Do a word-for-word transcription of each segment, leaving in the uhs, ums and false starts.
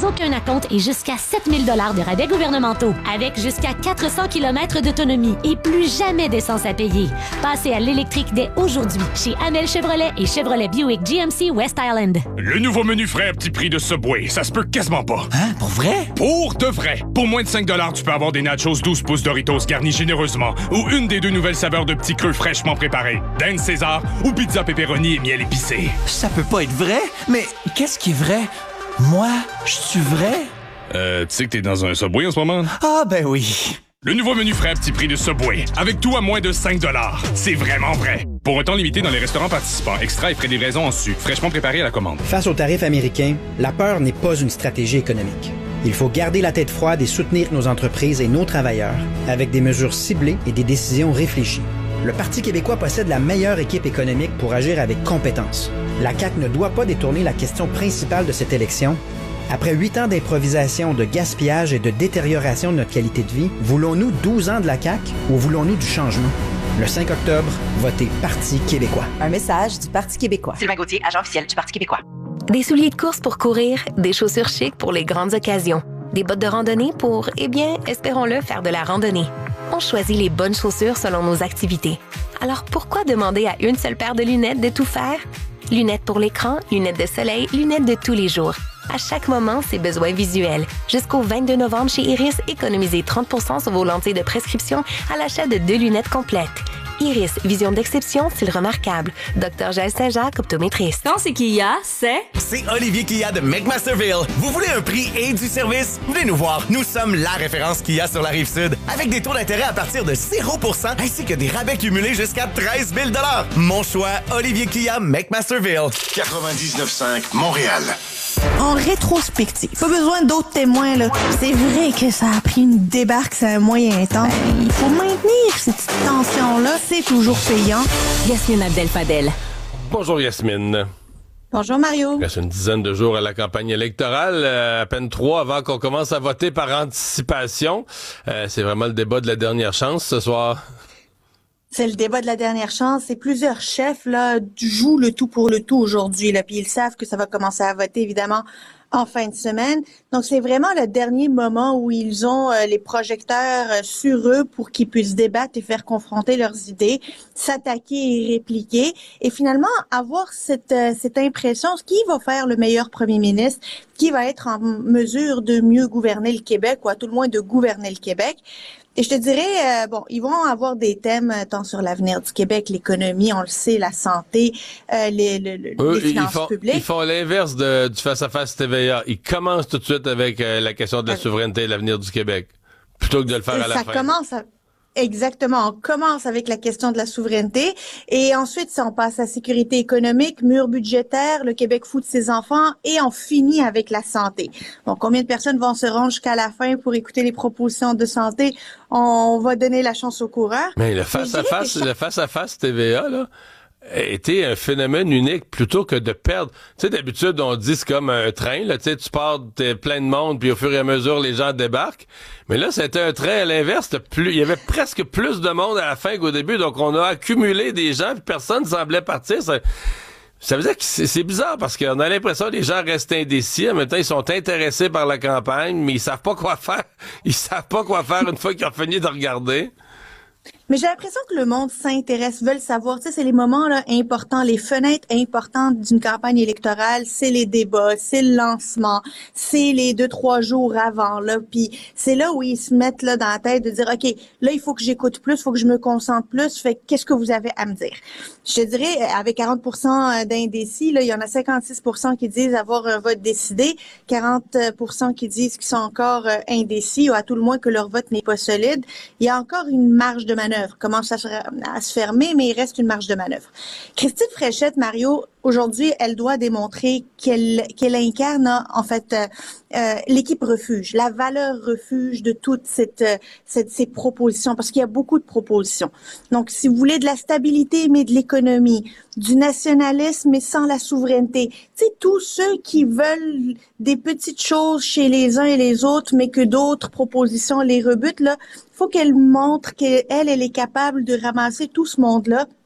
aucun acompte et jusqu'à sept mille dollars de rabais gouvernementaux. Avec jusqu'à quatre cents kilomètres d'autonomie et plus jamais d'essence à payer. Passez à l'électrique dès aujourd'hui chez Amel Chevrolet et Chevrolet Buick G M C West Island. Le nouveau menu frais à petit prix de Subway, ça se peut quasiment pas. Hein? Pour vrai? Pour de vrai. Pour moins de cinq dollars, tu peux avoir des nachos douze pouces Doritos garnis généreusement ou une des deux nouvelles saveurs de petits creux fraîchement préparés. Dinde César ou pizza pepperoni et miel épicé. Ça peut pas être vrai? Mais qu'est-ce qui est vrai? Moi, je suis vrai? Euh, tu sais que t'es dans un Subway en ce moment? Ah, ben oui. Le nouveau menu frais à petit prix de Subway, avec tout à moins de cinq dollars. C'est vraiment vrai. Pour un temps limité dans les restaurants participants, extra et frais de livraison en su, fraîchement préparés à la commande. Face aux tarifs américains, la peur n'est pas une stratégie économique. Il faut garder la tête froide et soutenir nos entreprises et nos travailleurs avec des mesures ciblées et des décisions réfléchies. Le Parti québécois possède la meilleure équipe économique pour agir avec compétence. La C A Q ne doit pas détourner la question principale de cette élection. Après huit ans d'improvisation, de gaspillage et de détérioration de notre qualité de vie, voulons-nous douze ans de la C A Q ou voulons-nous du changement? Le cinq octobre, votez Parti québécois. Un message du Parti québécois. Sylvain Gauthier, agent officiel du Parti québécois. Des souliers de course pour courir, des chaussures chic pour les grandes occasions, des bottes de randonnée pour, eh bien, espérons-le, faire de la randonnée. On choisit les bonnes chaussures selon nos activités. Alors pourquoi demander à une seule paire de lunettes de tout faire? Lunettes pour l'écran, lunettes de soleil, lunettes de tous les jours. À chaque moment, ses besoins visuels. Jusqu'au vingt-deux novembre chez Iris, économisez trente pour cent sur vos lentilles de prescription à l'achat de deux lunettes complètes. Iris, vision d'exception, style remarquable. Docteur Jaël Saint-Jacques, optométriste. Quand c'est Kia, c'est... C'est Olivier Kia de McMasterville. Vous voulez un prix et du service? Venez nous voir. Nous sommes la référence Kia sur la Rive-Sud. Avec des taux d'intérêt à partir de zéro pour cent ainsi que des rabais cumulés jusqu'à treize mille dollars. Mon choix, Olivier Kia, McMasterville. quatre-vingt-dix-neuf virgule cinq Montréal. En rétrospective, pas besoin d'autres témoins, là. C'est vrai que ça a pris une débarque, c'est un moyen temps. Ben, il faut maintenir cette petite tension-là, c'est toujours payant. Yasmine Abdel-Fadel. Bonjour Yasmine. Bonjour Mario. Il reste une dizaine de jours à la campagne électorale, euh, à peine trois avant qu'on commence à voter par anticipation. Euh, c'est vraiment le débat de la dernière chance ce soir. C'est le débat de la dernière chance. Et plusieurs chefs là jouent le tout pour le tout aujourd'hui. Là, puis ils savent que ça va commencer à voter évidemment en fin de semaine. Donc c'est vraiment le dernier moment où ils ont euh, les projecteurs euh, sur eux pour qu'ils puissent débattre et faire confronter leurs idées, s'attaquer et répliquer. Et finalement avoir cette euh, cette impression, qui va faire le meilleur premier ministre, qui va être en mesure de mieux gouverner le Québec ou à tout le moins de gouverner le Québec. Et je te dirais, euh, bon, ils vont avoir des thèmes euh, tant sur l'avenir du Québec, l'économie, on le sait, la santé, euh, les, le, le, Eux, les finances ils font, publiques. Ils font l'inverse de, du face-à-face T V A. Ils commencent tout de suite avec euh, la question de la souveraineté et l'avenir du Québec, plutôt que de le faire à la ça fin. Commence à... Exactement. On commence avec la question de la souveraineté et ensuite, ça, on passe à sécurité économique, mur budgétaire, le Québec fout de ses enfants et on finit avec la santé. Donc, combien de personnes vont se rendre jusqu'à la fin pour écouter les propositions de santé? On va donner la chance au coureur. Mais le face-à-face, chaque... le face-à-face T V A, là, était un phénomène unique plutôt que de perdre. Tu sais, d'habitude, on dit c'est comme un train, là, tu sais, tu pars, t'es plein de monde, puis au fur et à mesure, les gens débarquent. Mais là, c'était un train à l'inverse. Plus, il y avait presque plus de monde à la fin qu'au début, donc on a accumulé des gens, puis personne semblait partir. Ça, ça veut dire que c'est, c'est bizarre, parce qu'on a l'impression que les gens restent indécis. En même temps, ils sont intéressés par la campagne, mais ils savent pas quoi faire. Ils savent pas quoi faire une fois qu'ils ont fini de regarder. Mais j'ai l'impression que le monde s'intéresse, veulent savoir. Tu sais, c'est les moments là importants, les fenêtres importantes d'une campagne électorale. C'est les débats, c'est le lancement, c'est les deux trois jours avant là. Puis c'est là où ils se mettent là dans la tête de dire, ok, là il faut que j'écoute plus, il faut que je me concentre plus. Fait qu'est-ce que vous avez à me dire? Je te dirais, avec quarante pour cent d'indécis, là, il y en a cinquante-six pour cent qui disent avoir un vote décidé, quarante pour cent qui disent qu'ils sont encore indécis ou à tout le moins que leur vote n'est pas solide. Il y a encore une marge de manœuvre. Commence à, à se fermer, mais il reste une marge de manœuvre. Christine Fréchette, Mario, aujourd'hui, elle doit démontrer qu'elle qu'elle incarne en fait euh, euh, l'équipe refuge, la valeur refuge de toutes cette, cette ces propositions, parce qu'il y a beaucoup de propositions. Donc, si vous voulez de la stabilité, mais de l'économie, du nationalisme, mais sans la souveraineté, tu sais, tous ceux qui veulent des petites choses chez les uns et les autres, mais que d'autres propositions les rebutent, là, faut qu'elle montre qu'elle, elle est capable de ramasser tout ce monde-là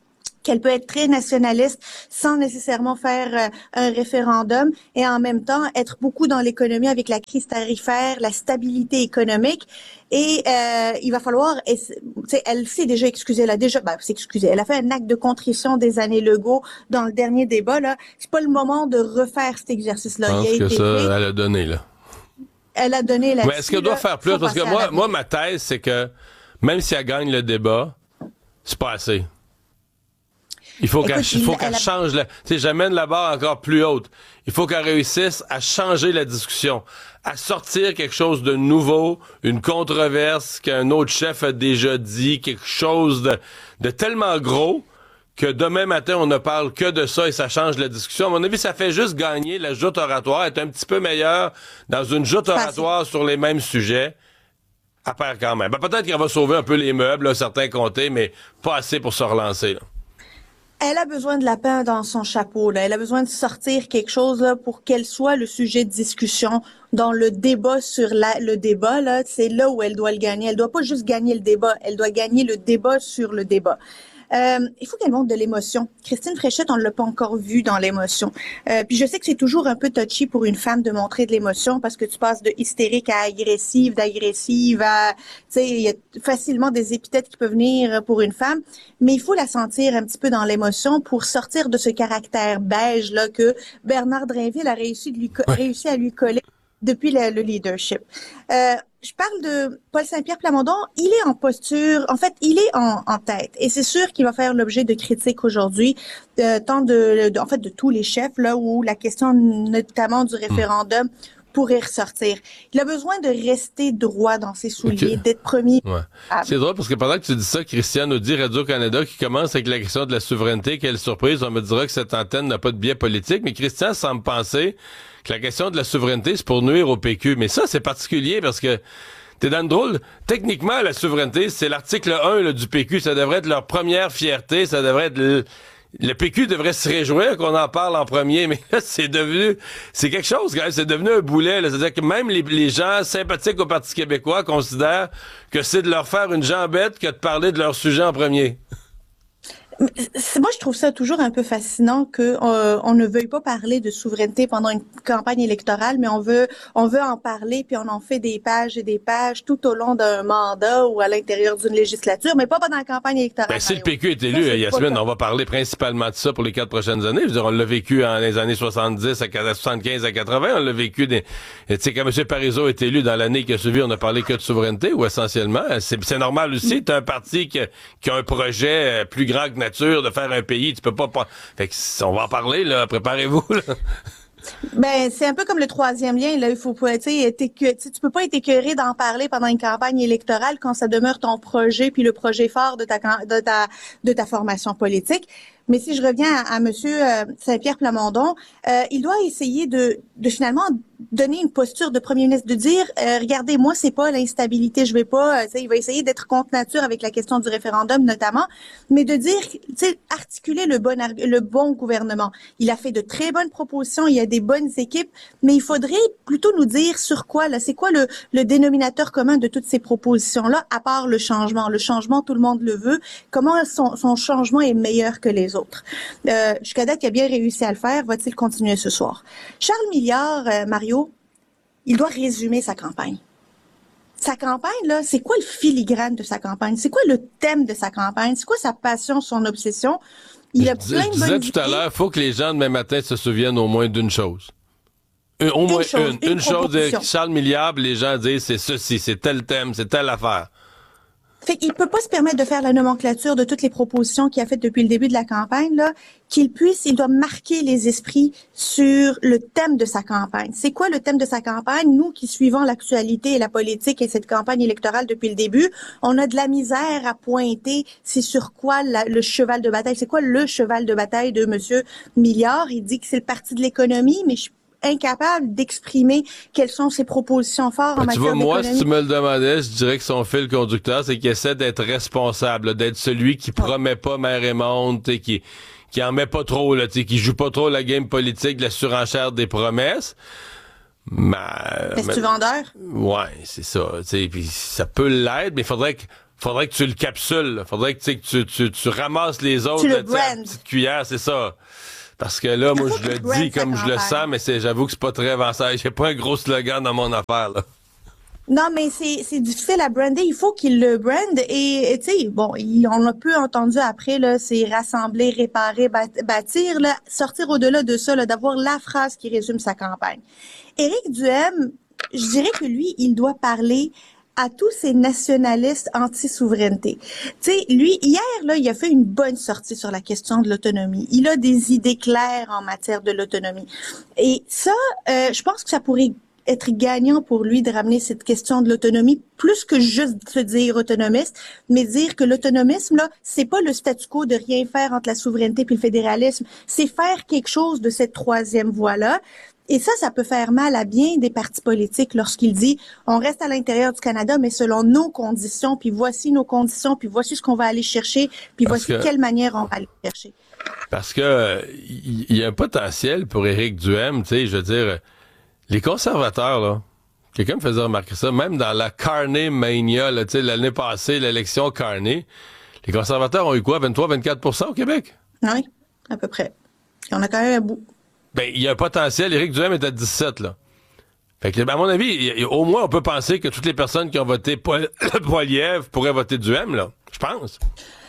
qu'elle peut être très nationaliste sans nécessairement faire euh, un référendum et en même temps être beaucoup dans l'économie avec la crise tarifaire, la stabilité économique. Et euh, il va falloir, et, elle s'est déjà excusée, elle a déjà, ben, s'excuser, elle a fait un acte de contrition des années Legault dans le dernier débat. Là, c'est pas le moment de refaire cet exercice-là. Je pense il a que été ça, fait. elle a donné là. Elle a donné la. Mais est-ce qu'elle doit faire plus? Parce que moi, moi, ma thèse, c'est que même si elle gagne le débat, c'est pas assez. Il faut qu'elle, il faut qu'elle a... change la, tu sais, j'amène la barre encore plus haute. Il faut qu'elle réussisse à changer la discussion, à sortir quelque chose de nouveau, une controverse qu'un autre chef a déjà dit, quelque chose de, de tellement gros que demain matin, on ne parle que de ça et ça change la discussion. À mon avis, ça fait juste gagner la joute oratoire, être un petit peu meilleur dans une joute oratoire sur les mêmes sujets. À perd quand même. Ben, peut-être qu'elle va sauver un peu les meubles, là, certains comtés, mais pas assez pour se relancer, là. Elle a besoin de la pain dans son chapeau, là. Elle a besoin de sortir quelque chose, là, pour qu'elle soit le sujet de discussion dans le débat sur la, le débat, là. C'est là où elle doit le gagner. Elle doit pas juste gagner le débat. Elle doit gagner le débat sur le débat. Euh, il faut qu'elle montre de l'émotion. Christine Fréchette, on ne l'a pas encore vue dans l'émotion. Euh, puis je sais que c'est toujours un peu touchy pour une femme de montrer de l'émotion parce que tu passes de hystérique à agressive, d'agressive à... Tu sais, il y a facilement des épithètes qui peuvent venir pour une femme, mais il faut la sentir un petit peu dans l'émotion pour sortir de ce caractère beige là que Bernard Drinville a réussi, de lui co- ouais. réussi à lui coller depuis le, le leadership. Euh, je parle de Paul Saint-Pierre Plamondon. Il est en posture, en fait, il est en, en tête. Et c'est sûr qu'il va faire l'objet de critiques aujourd'hui, euh, tant de, de, en fait, de tous les chefs, là, où la question notamment du référendum pourrait ressortir. Il a besoin de rester droit dans ses souliers, okay. d'être premier. Ouais. Ah. C'est drôle parce que pendant que tu dis ça, Christian nous dit Radio-Canada qui commence avec la question de la souveraineté. Quelle surprise, on me dira que cette antenne n'a pas de biais politique. Mais Christian semble penser que la question de la souveraineté, c'est pour nuire au P Q. Mais ça, c'est particulier parce que t'es dans le drôle. Techniquement, la souveraineté, c'est l'article un là, du P Q. Ça devrait être leur première fierté. Ça devrait être... Le, le P Q devrait se réjouir qu'on en parle en premier. Mais là, c'est devenu... C'est quelque chose, quand même. C'est devenu un boulet. Là. C'est-à-dire que même les, les gens sympathiques au Parti québécois considèrent que c'est de leur faire une jambette que de parler de leur sujet en premier. Moi, je trouve ça toujours un peu fascinant que euh, on ne veuille pas parler de souveraineté pendant une campagne électorale, mais on veut on veut en parler, puis on en fait des pages et des pages tout au long d'un mandat ou à l'intérieur d'une législature, mais pas pendant la campagne électorale. Ben, si le P Q est élu, ça, Yasmine, on va parler principalement de ça pour les quatre prochaines années. Je veux dire, on l'a vécu en les années soixante-dix à soixante-quinze à quatre-vingts, on l'a vécu des... Tu sais, quand M. Parizeau est élu dans l'année qui a suivi, on a parlé que de souveraineté, ou essentiellement. C'est, c'est normal aussi, t'as un parti qui, qui a un projet plus grand que nature de faire un pays, tu peux pas... pas... Fait que on va en parler, là, préparez-vous, là. Ben, c'est un peu comme le troisième lien, là. Il faut pas, tu sais, tu peux pas être écœuré d'en parler pendant une campagne électorale quand ça demeure ton projet puis le projet phare de ta, de ta, de ta formation politique. Mais si je reviens à, à Monsieur euh, Saint-Pierre Plamondon, euh, il doit essayer de, de finalement donner une posture de premier ministre, de dire, euh, regardez, moi, c'est pas l'instabilité, je vais pas, euh, il va essayer d'être contre nature avec la question du référendum notamment, mais de dire, tu sais, articuler le bon, le bon gouvernement. Il a fait de très bonnes propositions, il y a des bonnes équipes, mais il faudrait plutôt nous dire sur quoi, là, c'est quoi le, le dénominateur commun de toutes ces propositions-là, à part le changement. Le changement, tout le monde le veut. Comment son, son changement est meilleur que les autres? Euh, jusqu'à date, il a bien réussi à le faire. Va-t-il continuer ce soir? Charles Milliard, euh, Mario, il doit résumer sa campagne. Sa campagne, là, c'est quoi le filigrane de sa campagne? C'est quoi le thème de sa campagne? C'est quoi sa passion, son obsession? Il a je, plein je de disais bonnes tout idées. à l'heure, il faut que les gens demain matin se souviennent au moins d'une chose. Une, au une moins chose, une. Une, une chose, Charles Milliard, les gens disent c'est ceci, c'est tel thème, c'est telle affaire. Fait qu'il peut pas se permettre de faire la nomenclature de toutes les propositions qu'il a faites depuis le début de la campagne, là. Qu'il puisse, il doit marquer les esprits sur le thème de sa campagne. C'est quoi le thème de sa campagne? Nous qui suivons l'actualité et la politique et cette campagne électorale depuis le début, on a de la misère à pointer c'est sur quoi la, le cheval de bataille. C'est quoi le cheval de bataille de Monsieur Milliard? Il dit que c'est le parti de l'économie, mais je incapable d'exprimer quelles sont ses propositions fortes en ben, matière d'économie. Tu vois, moi, si tu me le demandais, je dirais que son fil conducteur, c'est qu'il essaie d'être responsable, là, d'être celui qui promet pas mer et monde, et qui qui en met pas trop, là, qui joue pas trop la game politique de la surenchère des promesses. Mais, Est-ce que tu vendeur? Ouais, c'est ça. Puis ça peut l'être, mais il faudrait que faudrait que tu le capsules. Faudrait que, que tu, tu, tu ramasses les autres. Tu le là, brand. petite cuillère, c'est ça. Parce que là, moi, je le dis comme je le sens, mais c'est, j'avoue que c'est pas très avancé. J'ai pas un gros slogan dans mon affaire, là. Non, mais c'est c'est difficile à brander. Il faut qu'il le brande. Et tu sais, bon, il, on l'a peu entendu après, là, c'est rassembler, réparer, bâtir, là, sortir au-delà de ça, là, d'avoir la phrase qui résume sa campagne. Éric Duhaime, je dirais que lui, il doit parler à tous ces nationalistes anti-souveraineté. Tu sais, lui, hier, là, il a fait une bonne sortie sur la question de l'autonomie. Il a des idées claires en matière de l'autonomie. Et ça, euh, je pense que ça pourrait être gagnant pour lui de ramener cette question de l'autonomie, plus que juste se dire autonomiste, mais dire que l'autonomisme, là, c'est pas le statu quo de rien faire entre la souveraineté puis le fédéralisme, c'est faire quelque chose de cette troisième voie-là. Et ça, ça peut faire mal à bien des partis politiques lorsqu'il dit on reste à l'intérieur du Canada, mais selon nos conditions, puis voici nos conditions, puis voici ce qu'on va aller chercher, puis Parce voici que... quelle manière on va aller chercher. Parce que il y, y a un potentiel pour Éric Duhaime, tu sais, je veux dire, les conservateurs, là, quelqu'un me faisait remarquer ça, même dans la Carney Mania, là, tu sais, l'année passée, l'élection Carney, les conservateurs ont eu quoi, vingt-trois à vingt-quatre pour cent au Québec? Oui, à peu près. Et on a quand même un bout. Ben, il y a un potentiel. Éric Duhaime est à dix-sept, là. Fait que, à mon avis, y a, au moins, on peut penser que toutes les personnes qui ont voté Poilievre pourraient voter Duhaime, là. Je pense.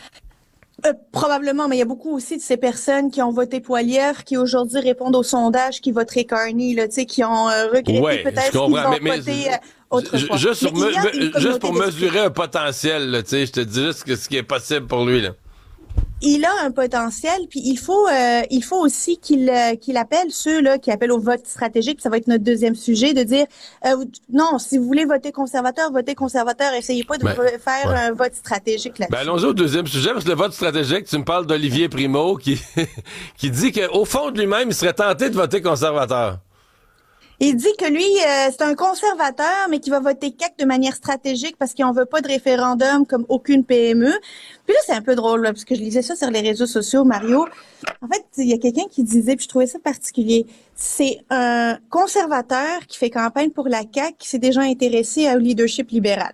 Euh, probablement, mais il y a beaucoup aussi de ces personnes qui ont voté Poilievre qui aujourd'hui répondent au sondage qui voteraient Carney, là, tu sais, qui ont euh, regretté ouais, peut-être qu'ils ont mais, mais, voté euh, autrefois. Juste, mais me, juste pour mesurer un potentiel, là, tu sais, je te dis juste ce qui est possible pour lui, là. Il a un potentiel, puis il faut euh, il faut aussi qu'il euh, qu'il appelle ceux là qui appellent au vote stratégique, ça va être notre deuxième sujet, de dire euh, non, si vous voulez voter conservateur, votez conservateur, essayez pas de ben, faire ouais. un vote stratégique là-dessus. Ben allons-y au deuxième sujet, parce que le vote stratégique, tu me parles d'Olivier Primo qui qui dit qu'au fond de lui-même, il serait tenté de voter conservateur. Il dit que lui, euh, c'est un conservateur, mais qui va voter C A Q de manière stratégique parce qu'on veut pas de référendum comme aucune P M E. Puis là, c'est un peu drôle, là, parce que je lisais ça sur les réseaux sociaux, Mario. En fait, il y a quelqu'un qui disait, puis je trouvais ça particulier, c'est un conservateur qui fait campagne pour la C A Q qui s'est déjà intéressé au leadership libéral.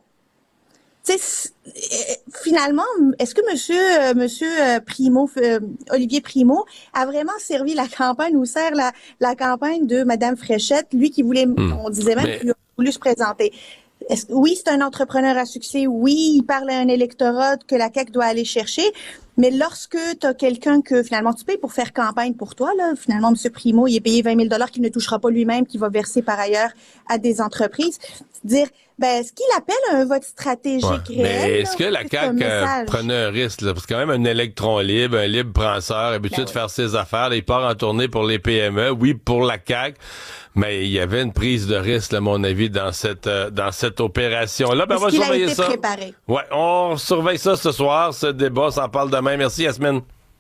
Tu sais, finalement, est-ce que monsieur euh, monsieur euh, Primo, euh, Olivier Primo, a vraiment servi la campagne ou sert la, la campagne de Madame Fréchette, lui qui voulait, mmh. on disait même Mais... qu'il a voulu se présenter. Est-ce, oui, c'est un entrepreneur à succès. Oui, il parle à un électorat que la C A Q doit aller chercher. Mais lorsque tu as quelqu'un que finalement tu payes pour faire campagne pour toi, là, finalement, M. Primo, il est payé vingt mille dollars qu'il ne touchera pas lui-même, qu'il va verser par ailleurs à des entreprises. Dire, ben, est-ce qu'il appelle un vote stratégique ouais, réel? Mais est-ce là, que la C A Q euh, prenait un risque? Là, parce que quand même, un électron libre, un libre penseur, habitué ben de ouais. faire ses affaires, là, il part en tournée pour les P M E. Oui, pour la C A Q. Mais il y avait une prise de risque, à mon avis, dans cette euh, dans cette opération-là. Ben, on va surveiller ça. Préparé? Ouais, on surveille ça ce soir, ce débat, s'en parle demain. Merci, Yasmine.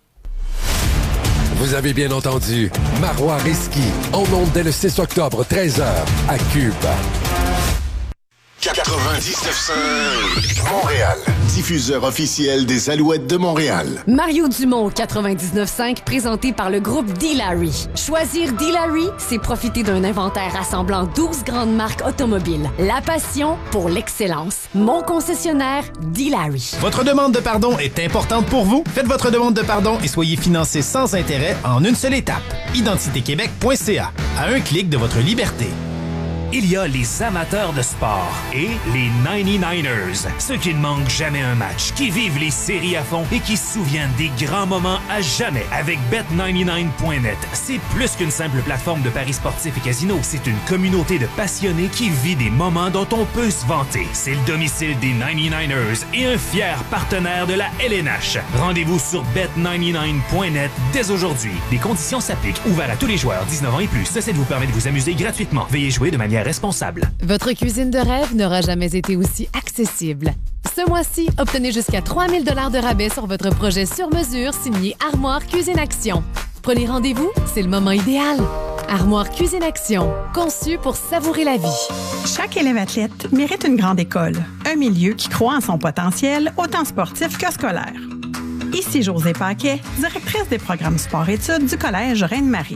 Vous avez bien entendu, Marois Risky, en ondes dès le six octobre, treize heures, à Cube. quatre-vingt-dix-neuf cinq Montréal, diffuseur officiel des Alouettes de Montréal. Mario Dumont, quatre-vingt-dix-neuf cinq, présenté par le groupe D-Larry. Choisir D-Larry, c'est profiter d'un inventaire rassemblant douze grandes marques automobiles. La passion pour l'excellence. Mon concessionnaire, D-Larry. Votre demande de pardon est importante pour vous? Faites votre demande de pardon et soyez financé sans intérêt en une seule étape. identité québec point c a. À un clic de votre liberté. Il y a les amateurs de sport et les ninety-niners, ceux qui ne manquent jamais un match, qui vivent les séries à fond et qui se souviennent des grands moments à jamais avec bet ninety-nine point net. C'est plus qu'une simple plateforme de paris sportifs et casino, c'est une communauté de passionnés qui vit des moments dont on peut se vanter. C'est le domicile des ninety-niners et un fier partenaire de la L N H. Rendez-vous sur bet ninety-nine point net dès aujourd'hui. Les conditions s'appliquent, ouvert à tous les joueurs dix-neuf ans et plus. Ceci vous permet de vous amuser gratuitement. Veuillez jouer de manière responsable. Votre cuisine de rêve n'aura jamais été aussi accessible. Ce mois-ci, obtenez jusqu'à trois mille dollars de rabais sur votre projet sur mesure signé Armoire Cuisine Action. Prenez rendez-vous, c'est le moment idéal. Armoire Cuisine Action, conçu pour savourer la vie. Chaque élève athlète mérite une grande école, un milieu qui croit en son potentiel, autant sportif que scolaire. Ici Josée Paquet, directrice des programmes sport-études du Collège Reine-Marie.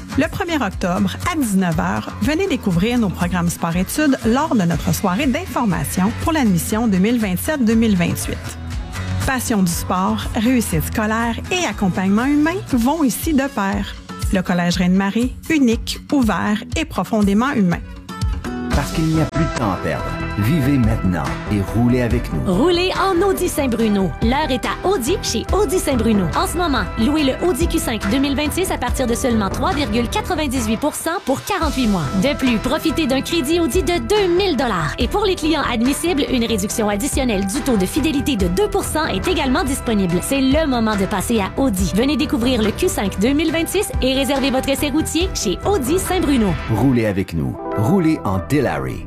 Le premier octobre, à dix-neuf heures, venez découvrir nos programmes sport-études lors de notre soirée d'information pour l'admission deux mille vingt-sept deux mille vingt-huit. Passion du sport, réussite scolaire et accompagnement humain vont ici de pair. Le Collège Reine-Marie, unique, ouvert et profondément humain. Parce qu'il n'y a plus de temps à perdre. Vivez maintenant et roulez avec nous. Roulez en Audi Saint-Bruno. L'heure est à Audi chez Audi Saint-Bruno. En ce moment, louez le Audi Q cinq deux mille vingt-six à partir de seulement trois virgule quatre-vingt-dix-huit pour cent pour quarante-huit mois. De plus, profitez d'un crédit Audi de deux mille dollars. Et pour les clients admissibles, une réduction additionnelle du taux de fidélité de deux pour cent est également disponible. C'est le moment de passer à Audi. Venez découvrir le Q cinq deux mille vingt-six et réservez votre essai routier chez Audi Saint-Bruno. Roulez avec nous. Roulez en Dilary.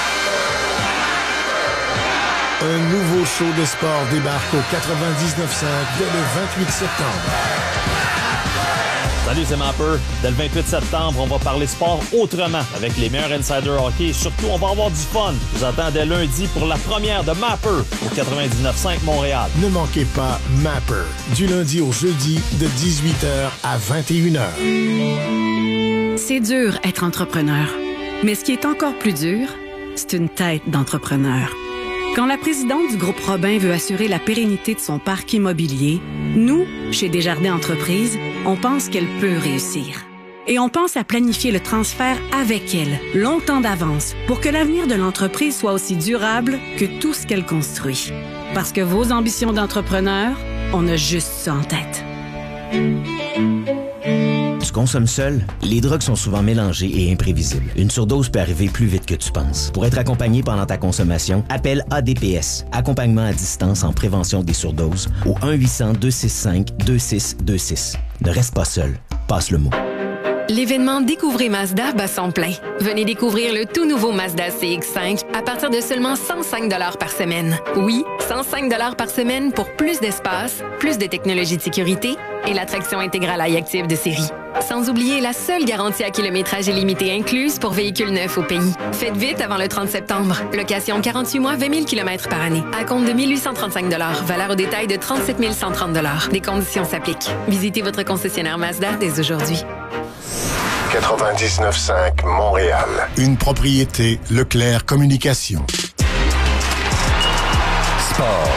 Un nouveau show de sport débarque au quatre-vingt-dix-neuf cinq dès le vingt-huit septembre. Salut, c'est Mapper. Dès le vingt-huit septembre, on va parler sport autrement avec les meilleurs insiders hockey et surtout, on va avoir du fun. Je vous attends dès lundi pour la première de Mapper au quatre-vingt-dix-neuf cinq Montréal. Ne manquez pas Mapper du lundi au jeudi de dix-huit heures à vingt et une heures. C'est dur être entrepreneur, mais ce qui est encore plus dur, c'est une tête d'entrepreneur. Quand la présidente du groupe Robin veut assurer la pérennité de son parc immobilier, nous, chez Desjardins Entreprises, on pense qu'elle peut réussir. Et on pense à planifier le transfert avec elle, longtemps d'avance, pour que l'avenir de l'entreprise soit aussi durable que tout ce qu'elle construit. Parce que vos ambitions d'entrepreneur, on a juste ça en tête. Tu consommes seul? Les drogues sont souvent mélangées et imprévisibles. Une surdose peut arriver plus vite que tu penses. Pour être accompagné pendant ta consommation, appelle A D P S, Accompagnement à distance en prévention des surdoses, au un huit cents deux six cinq deux six deux six. Ne reste pas seul. Passe le mot. L'événement Découvrez Mazda bat son plein. Venez découvrir le tout nouveau Mazda C X cinq à partir de seulement cent cinq dollars par semaine. Oui, cent cinq dollars par semaine pour plus d'espace, plus de technologie de sécurité et l'attraction intégrale iActive de série. Sans oublier la seule garantie à kilométrage illimité incluse pour véhicules neufs au pays. Faites vite avant le trente septembre. Location quarante-huit mois, vingt mille kilomètres par année. À compte de mille huit cent trente-cinq dollars. Valeur au détail de trente-sept mille cent trente dollars. Des conditions s'appliquent. Visitez votre concessionnaire Mazda dès aujourd'hui. quatre-vingt-dix-neuf cinq Montréal. Une propriété Leclerc Communication. Sport.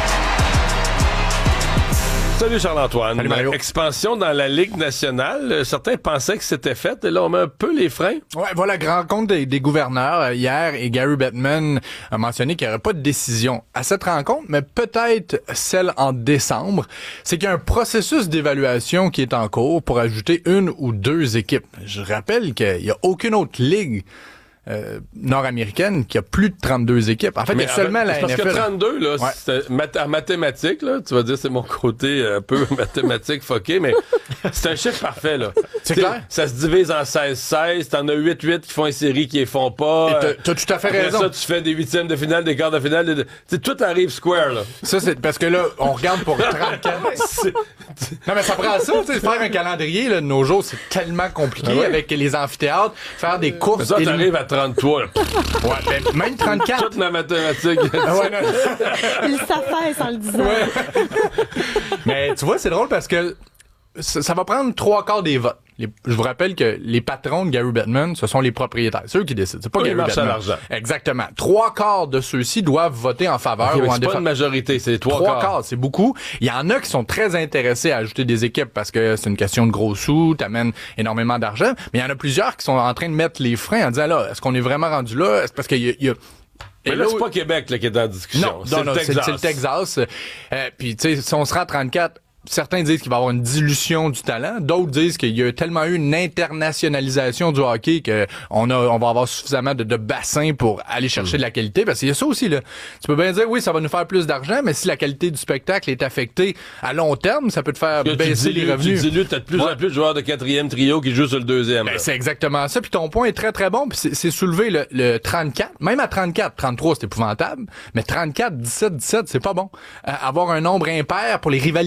Salut Charles-Antoine. Salut Mario. Expansion dans la Ligue nationale. Certains pensaient que c'était fait. Et là, on met un peu les freins. Ouais, voilà, grand rencontre des, des gouverneurs hier. Et Gary Bettman a mentionné qu'il n'y aurait pas de décision à cette rencontre, mais peut-être celle en décembre. C'est qu'il y a un processus d'évaluation qui est en cours pour ajouter une ou deux équipes. Je rappelle qu'il n'y a aucune autre ligue Euh, nord-américaine qui a plus de trente-deux équipes. En fait, mais il y a seulement la N F L. Parce que trente-deux, là, ouais. c'est mat- en mathématiques, là, tu vas dire c'est mon côté un peu mathématique foqué, mais c'est un chiffre parfait, là. C'est T'sais, clair? Ça se divise en seize seize, t'en as huit huit qui font une série qui les font pas. Et t'as, t'as tout à fait Après raison. ça, tu fais des huitièmes de finale, des quarts de finale. Des... T'sais, tout arrive square, là. Ça, c'est parce que là, on regarde pour trente-quatre. Non, mais ça prend ça, tu sais, faire un calendrier, là, de nos jours, c'est tellement compliqué ah ouais? avec les amphithéâtres, faire des courses. Mais ça, élim... t'arrives à trente-trois, là. Ouais, ben, même trente-quatre. Toute ma mathématique. Ah ouais, Il s'affaisse en le disant. Ouais. Mais tu vois, c'est drôle parce que ça, ça va prendre trois quarts des votes. Les, je vous rappelle que les patrons de Gary Bettman, ce sont les propriétaires. C'est eux qui décident. C'est pas oui, Gary Bettman. À l'argent. Exactement. Trois quarts de ceux-ci doivent voter en faveur okay, ou en c'est défaveur. C'est pas une majorité, c'est trois, trois quarts. Trois quarts, c'est beaucoup. Il y en a qui sont très intéressés à ajouter des équipes parce que c'est une question de gros sous, t'amènes énormément d'argent. Mais il y en a plusieurs qui sont en train de mettre les freins en disant là, est-ce qu'on est vraiment rendu là? Est-ce parce qu'il y a, il y a Mais là, c'est pas Québec là, qui est en discussion. Non, c'est, non, le non Texas. c'est, c'est le Texas. Euh, puis, tu sais, si on se rend à trente-quatre, certains disent qu'il va y avoir une dilution du talent. D'autres disent qu'il y a tellement eu une internationalisation du hockey qu'on a, on va avoir suffisamment de, de bassins pour aller chercher mmh. de la qualité. Parce qu'il y a ça aussi, là. Tu peux bien dire, oui, ça va nous faire plus d'argent, mais si la qualité du spectacle est affectée à long terme, ça peut te faire que baisser dilues, les revenus. Tu dilues, t'as de plus ouais. en plus de joueurs de quatrième trio qui jouent sur le deuxième. Ben, c'est exactement ça. Puis ton point est très, très bon. Puis c'est, c'est soulevé le, le trente-quatre. Même à trente-quatre, trente-trois, c'est épouvantable. Mais trente-quatre, dix-sept, dix-sept, c'est pas bon. Euh, avoir un nombre impair pour les rivalités. Tu peux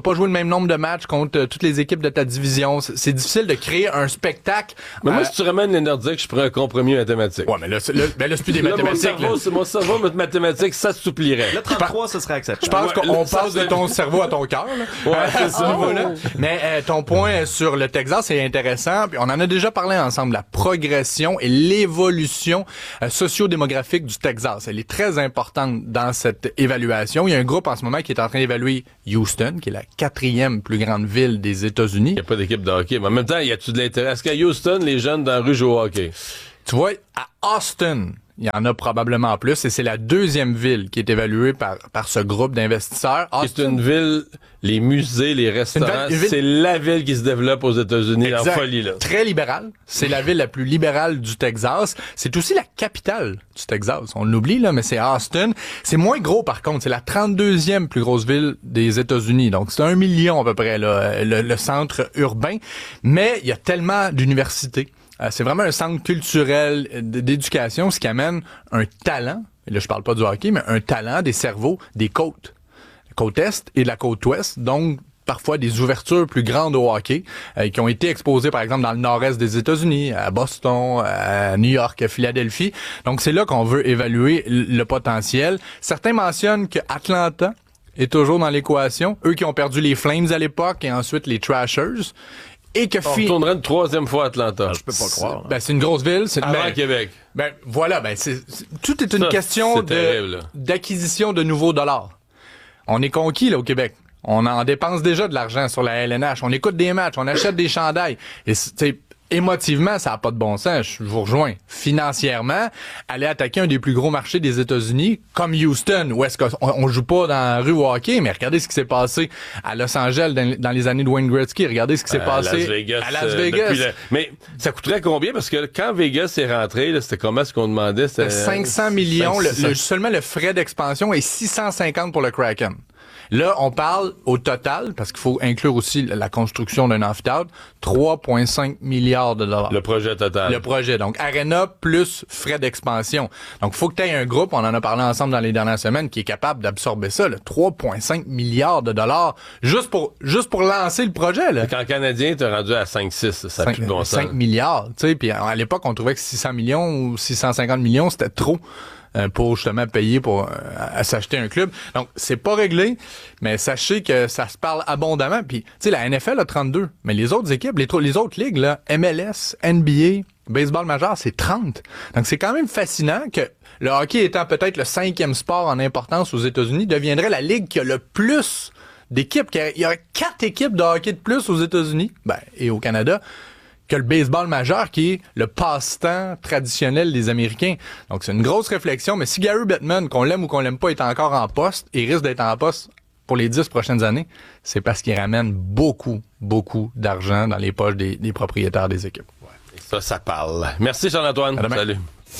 peux pas jouer le même nombre de matchs contre euh, toutes les équipes de ta division. C'est, c'est difficile de créer un spectacle. Mais moi, euh, si tu ramènes les Nordiques, je prends un compromis mathématique. Ouais, mais là, c'est, là, ben là, c'est plus des là, mathématiques. Mon cerveau, c'est mon cerveau, mais mathématiques, ça s'assouplirait. Le trente-trois, ce serait acceptable. Je pense Ouais, qu'on là, ça, passe de ton cerveau à ton cœur. Ouais, c'est ça. Oh. Mais euh, ton point sur le Texas est intéressant. Puis on en a déjà parlé ensemble. La progression et l'évolution euh, socio-démographique du Texas. Elle est très importante dans cette évaluation. Il y a un groupe en ce moment qui est en train d'évaluer Houston, qui est la quatrième plus grande ville des États-Unis. Il n'y a pas d'équipe de hockey. Mais en même temps, y a-tu de l'intérêt? Est-ce qu'à Houston, les jeunes dans la rue jouent au hockey? Tu vois, à Austin, il y en a probablement plus, et c'est la deuxième ville qui est évaluée par, par ce groupe d'investisseurs. Austin, c'est une ville, les musées, les restaurants, une ville, une c'est ville... la ville qui se développe aux États-Unis, exact. En folie, là. Très libérale. C'est la ville la plus libérale du Texas. C'est aussi la capitale du Texas. On l'oublie, là, mais c'est Austin. C'est moins gros, par contre. C'est la trente-deuxième plus grosse ville des États-Unis. Donc, c'est un million à peu près, là, le, le centre urbain. Mais il y a tellement d'universités. C'est vraiment un centre culturel d'éducation, ce qui amène un talent, et là je parle pas du hockey, mais un talent des cerveaux des côtes, la côte Est et de la côte Ouest, donc parfois des ouvertures plus grandes au hockey, euh, qui ont été exposées par exemple dans le nord-est des États-Unis, à Boston, à New York, à Philadelphie. Donc c'est là qu'on veut évaluer le potentiel. Certains mentionnent que Atlanta est toujours dans l'équation, eux qui ont perdu les Flames à l'époque et ensuite les Trashers. Et que on retournerait une troisième fois à Atlanta. Ben, je peux pas croire. Ben, c'est une grosse ville. C'est avant ben, Québec. Ben, voilà, ben, c'est, c'est, tout est une ça, question de, terrible, d'acquisition de nouveaux dollars. On est conquis, là, au Québec. On en dépense déjà de l'argent sur la L N H. On écoute des matchs, on achète des chandails. Et, c'est, émotivement, ça n'a pas de bon sens. Je vous rejoins. Financièrement, aller attaquer un des plus gros marchés des États-Unis, comme Houston, où est-ce qu'on on joue pas dans la rue au hockey, mais regardez ce qui s'est passé à Los Angeles dans, dans les années de Wayne Gretzky. Regardez ce qui s'est à passé Las Vegas, à Las Vegas. Le... Mais ça coûterait combien? Parce que quand Vegas est rentré, là, c'était comment ce qu'on demandait? C'était cinq cents millions. cinq cents. Le, le, seulement le frais d'expansion est six cent cinquante pour le Kraken. Là, on parle au total, parce qu'il faut inclure aussi la construction d'un amphithéâtre, trois virgule cinq milliards de dollars. Le projet total. Le projet. Donc, Arena plus frais d'expansion. Donc, il faut que tu aies un groupe, on en a parlé ensemble dans les dernières semaines, qui est capable d'absorber ça, là, trois virgule cinq milliards de dollars, juste pour juste pour lancer le projet. Là. Quand Canadien, t'es rendu à cinq six, ça n'a plus de bon sens. cinq milliards, tu sais, puis à l'époque, on trouvait que six cents millions ou six cent cinquante millions, c'était trop. Pour justement payer pour euh, à s'acheter un club. Donc, c'est pas réglé, mais sachez que ça se parle abondamment. Puis, tu sais, la N F L a trente-deux, mais les autres équipes, les, les autres ligues, là, M L S, N B A, baseball majeur, c'est trente. Donc, c'est quand même fascinant que le hockey étant peut-être le cinquième sport en importance aux États-Unis, deviendrait la ligue qui a le plus d'équipes. Il y aurait quatre équipes de hockey de plus aux États-Unis, ben, et au Canada, que le baseball majeur, qui est le passe-temps traditionnel des Américains. Donc, c'est une grosse réflexion, mais si Gary Bettman, qu'on l'aime ou qu'on l'aime pas, est encore en poste et risque d'être en poste pour les dix prochaines années, c'est parce qu'il ramène beaucoup, beaucoup d'argent dans les poches des, des propriétaires des équipes. Ouais. Et ça, ça parle. Merci, Jean-Antoine. Salut.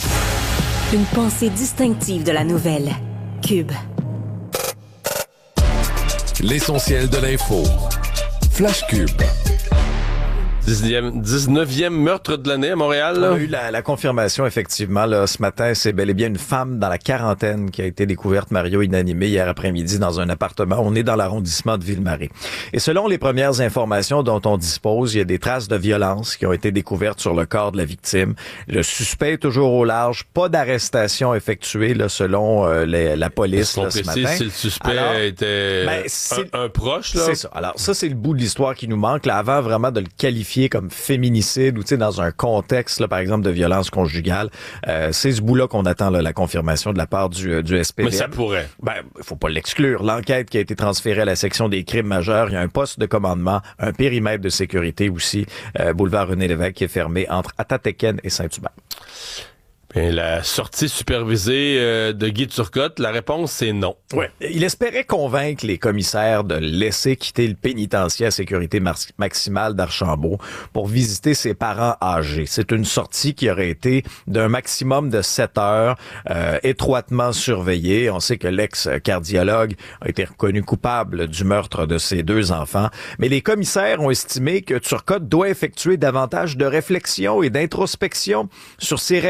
Une pensée distinctive de la nouvelle. Cube. L'essentiel de l'info. Flash Cube. dix-neuvième meurtre de l'année à Montréal. Là. On a eu la, la confirmation, effectivement, là, ce matin. C'est bel et bien une femme dans la quarantaine qui a été découverte, Mario, inanimée hier après-midi dans un appartement. On est dans l'arrondissement de Ville-Marie. Et selon les premières informations dont on dispose, il y a des traces de violence qui ont été découvertes sur le corps de la victime. Le suspect est toujours au large. Pas d'arrestation effectuée, là, selon euh, les, la police là, ce matin. Si le suspect Alors, était ben, un, un proche, là. C'est ça. Alors, ça, c'est le bout de l'histoire qui nous manque. Là, avant vraiment de le qualifier comme féminicide ou tu sais dans un contexte là, par exemple de violence conjugale, euh, c'est ce bout-là qu'on attend là, la confirmation de la part du, du S P D M. Mais ça pourrait. Ben, faut pas l'exclure. L'enquête qui a été transférée à la section des crimes majeurs, il y a un poste de commandement, un périmètre de sécurité aussi, euh, boulevard René-Lévesque qui est fermé entre Atateken et Saint-Hubert. Bien, la sortie supervisée euh, de Guy Turcotte, la réponse, c'est non. Oui. Il espérait convaincre les commissaires de laisser quitter le pénitencier à sécurité maximale d'Archambault pour visiter ses parents âgés. C'est une sortie qui aurait été d'un maximum de sept heures, euh, étroitement surveillée. On sait que l'ex-cardiologue a été reconnu coupable du meurtre de ses deux enfants. Mais les commissaires ont estimé que Turcotte doit effectuer davantage de réflexion et d'introspection sur ces raisons qui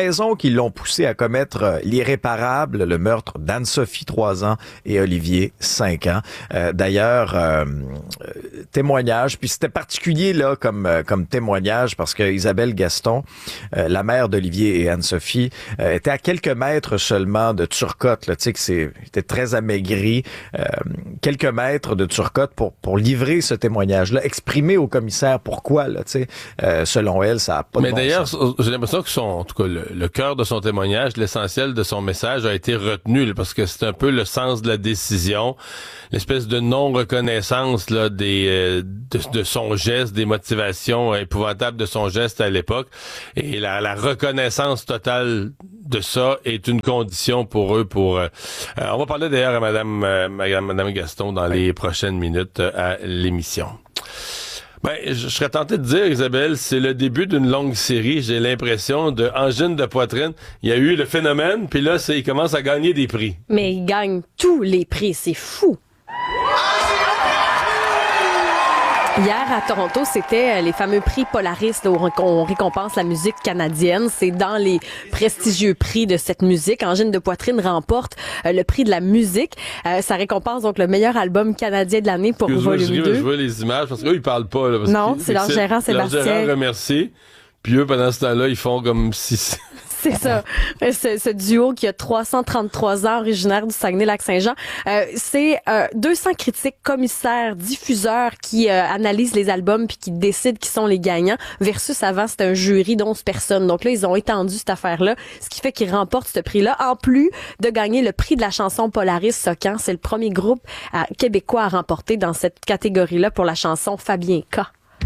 l'ont poussé à commettre l'irréparable, le meurtre d'Anne-Sophie, trois ans, et Olivier, cinq ans. Euh, d'ailleurs, euh, témoignage, puis c'était particulier là comme comme témoignage parce que Isabelle Gaston, euh, la mère d'Olivier et Anne-Sophie, euh, était à quelques mètres seulement de Turcotte. Là, tu sais que c'est était très amaigri, euh, quelques mètres de Turcotte pour pour livrer ce témoignage-là, exprimer au commissaire pourquoi. Là, tu sais, euh, selon elle, ça a pas. Mais de bon d'ailleurs, sens. j'ai l'impression que son, en tout cas, le, le cœur de son témoignage, l'essentiel de son message a été retenu là, parce que c'est un peu le sens de la décision, l'espèce de non-reconnaissance là des euh, de, de son geste, des motivations épouvantables de son geste à l'époque, et la, la reconnaissance totale de ça est une condition pour eux. Pour euh, euh, on va parler d'ailleurs à Madame euh, Madame Gaston dans les prochaines minutes euh, à l'émission. Ben, je serais tenté de dire, Isabelle, c'est le début d'une longue série. J'ai l'impression de angine de poitrine. Il y a eu le phénomène, puis là, c'est, il commence à gagner des prix. Mais il gagne tous les prix, c'est fou. Hier, à Toronto, c'était les fameux prix Polaris, là, où on récompense la musique canadienne. C'est dans les prestigieux prix de cette musique. Angine de poitrine remporte euh, le prix de la musique. Euh, ça récompense donc le meilleur album canadien de l'année pour Excuse-moi, volume je, deux. Je vois les images, parce qu'eux, ils parlent pas. Là, parce non, c'est leur gérant Sébastien. Leur gérant remercie, puis eux, pendant ce temps-là, ils font comme si... C'est ça. Ce, ce duo qui a trois cent trente-trois ans, originaire du Saguenay-Lac-Saint-Jean. Euh, c'est euh, deux cents critiques, commissaires, diffuseurs qui euh, analysent les albums puis qui décident qui sont les gagnants. Versus avant, c'était un jury d'onze personnes. Donc là, ils ont étendu cette affaire-là, ce qui fait qu'ils remportent ce prix-là. En plus de gagner le prix de la chanson Polaris Socan, c'est le premier groupe euh, québécois à remporter dans cette catégorie-là pour la chanson Fabien K.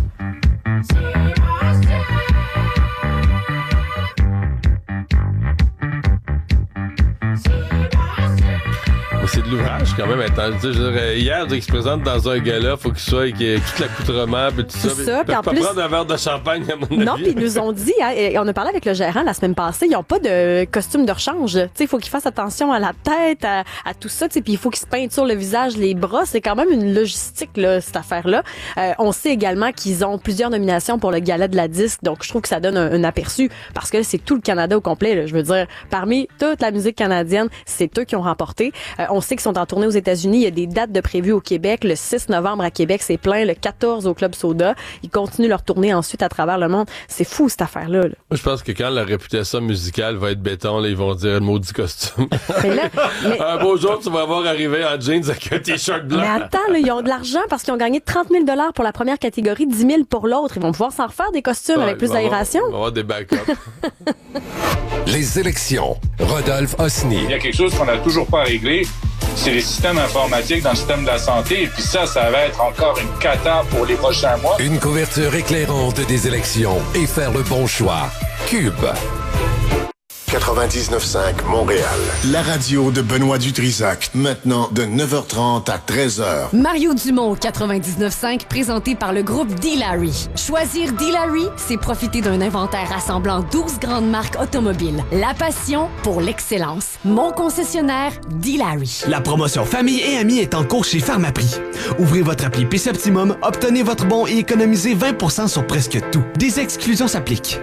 C'est de l'ouvrage quand même. Attends, je veux dire, hier, il se présente dans un gala, faut qu'il soit avec tout l'accoutrement puis tout ça. C'est ça, puis en pas plus prendre un verre de champagne à mon avis. Non, puis ils nous ont dit, hein, et on a parlé avec le gérant la semaine passée, ils n'ont pas de costume de rechange. Tu sais, il faut qu'ils fassent attention à la tête, à, à tout ça, tu sais, puis il faut qu'ils se peinturent le visage, les bras. C'est quand même une logistique là, cette affaire-là. Euh, on sait également qu'ils ont plusieurs nominations pour le gala de la disque, donc je trouve que ça donne un, un aperçu parce que c'est tout le Canada au complet. Là, je veux dire, parmi toute la musique canadienne, c'est eux qui ont remporté. Euh, on sait qu'ils sont en tournée aux États-Unis. Il y a des dates de prévues au Québec. Le six novembre à Québec, c'est plein. Le quatorze au Club Soda. Ils continuent leur tournée ensuite à travers le monde. C'est fou, cette affaire-là. Là. Moi, je pense que quand la réputation musicale va être béton, là, ils vont dire le maudit costume. Mais là, mais... Un beau jour, tu vas voir arriver en jeans avec un t-shirt blanc. Mais attends, là, ils ont de l'argent parce qu'ils ont gagné trente mille dollars pour la première catégorie, dix mille pour l'autre. Ils vont pouvoir s'en refaire des costumes ouais, avec plus d'aération. On va avoir des backups. Les élections. Rodolphe Osny. Il y a quelque chose qu'on n'a toujours pas réglé. C'est les systèmes informatiques dans le système de la santé. Et puis ça, ça va être encore une cata pour les prochains mois. Une couverture éclairante des élections et faire le bon choix. Cube. quatre-vingt-dix-neuf cinq Montréal. La radio de Benoît Dutrisac. Maintenant de neuf heures trente à treize heures. Mario Dumont, quatre-vingt-dix-neuf cinq, présenté par le groupe D-Larry. Choisir D-Larry, c'est profiter d'un inventaire rassemblant douze grandes marques automobiles. La passion pour l'excellence. Mon concessionnaire, D-Larry. La promotion Famille et Amis est en cours chez Pharmaprix. Ouvrez votre appli P C Optimum, obtenez votre bon et économisez vingt pour cent sur presque tout. Des exclusions s'appliquent.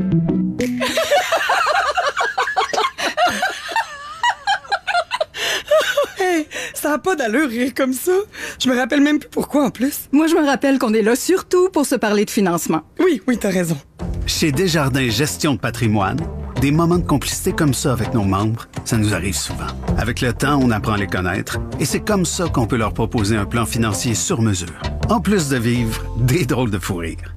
Ça n'a pas d'allure rire comme ça. Je me rappelle même plus pourquoi en plus. Moi, je me rappelle qu'on est là surtout pour se parler de financement. Oui, oui, t'as raison. Chez Desjardins Gestion de patrimoine, des moments de complicité comme ça avec nos membres, ça nous arrive souvent. Avec le temps, on apprend à les connaître et c'est comme ça qu'on peut leur proposer un plan financier sur mesure. En plus de vivre des drôles de fou rire.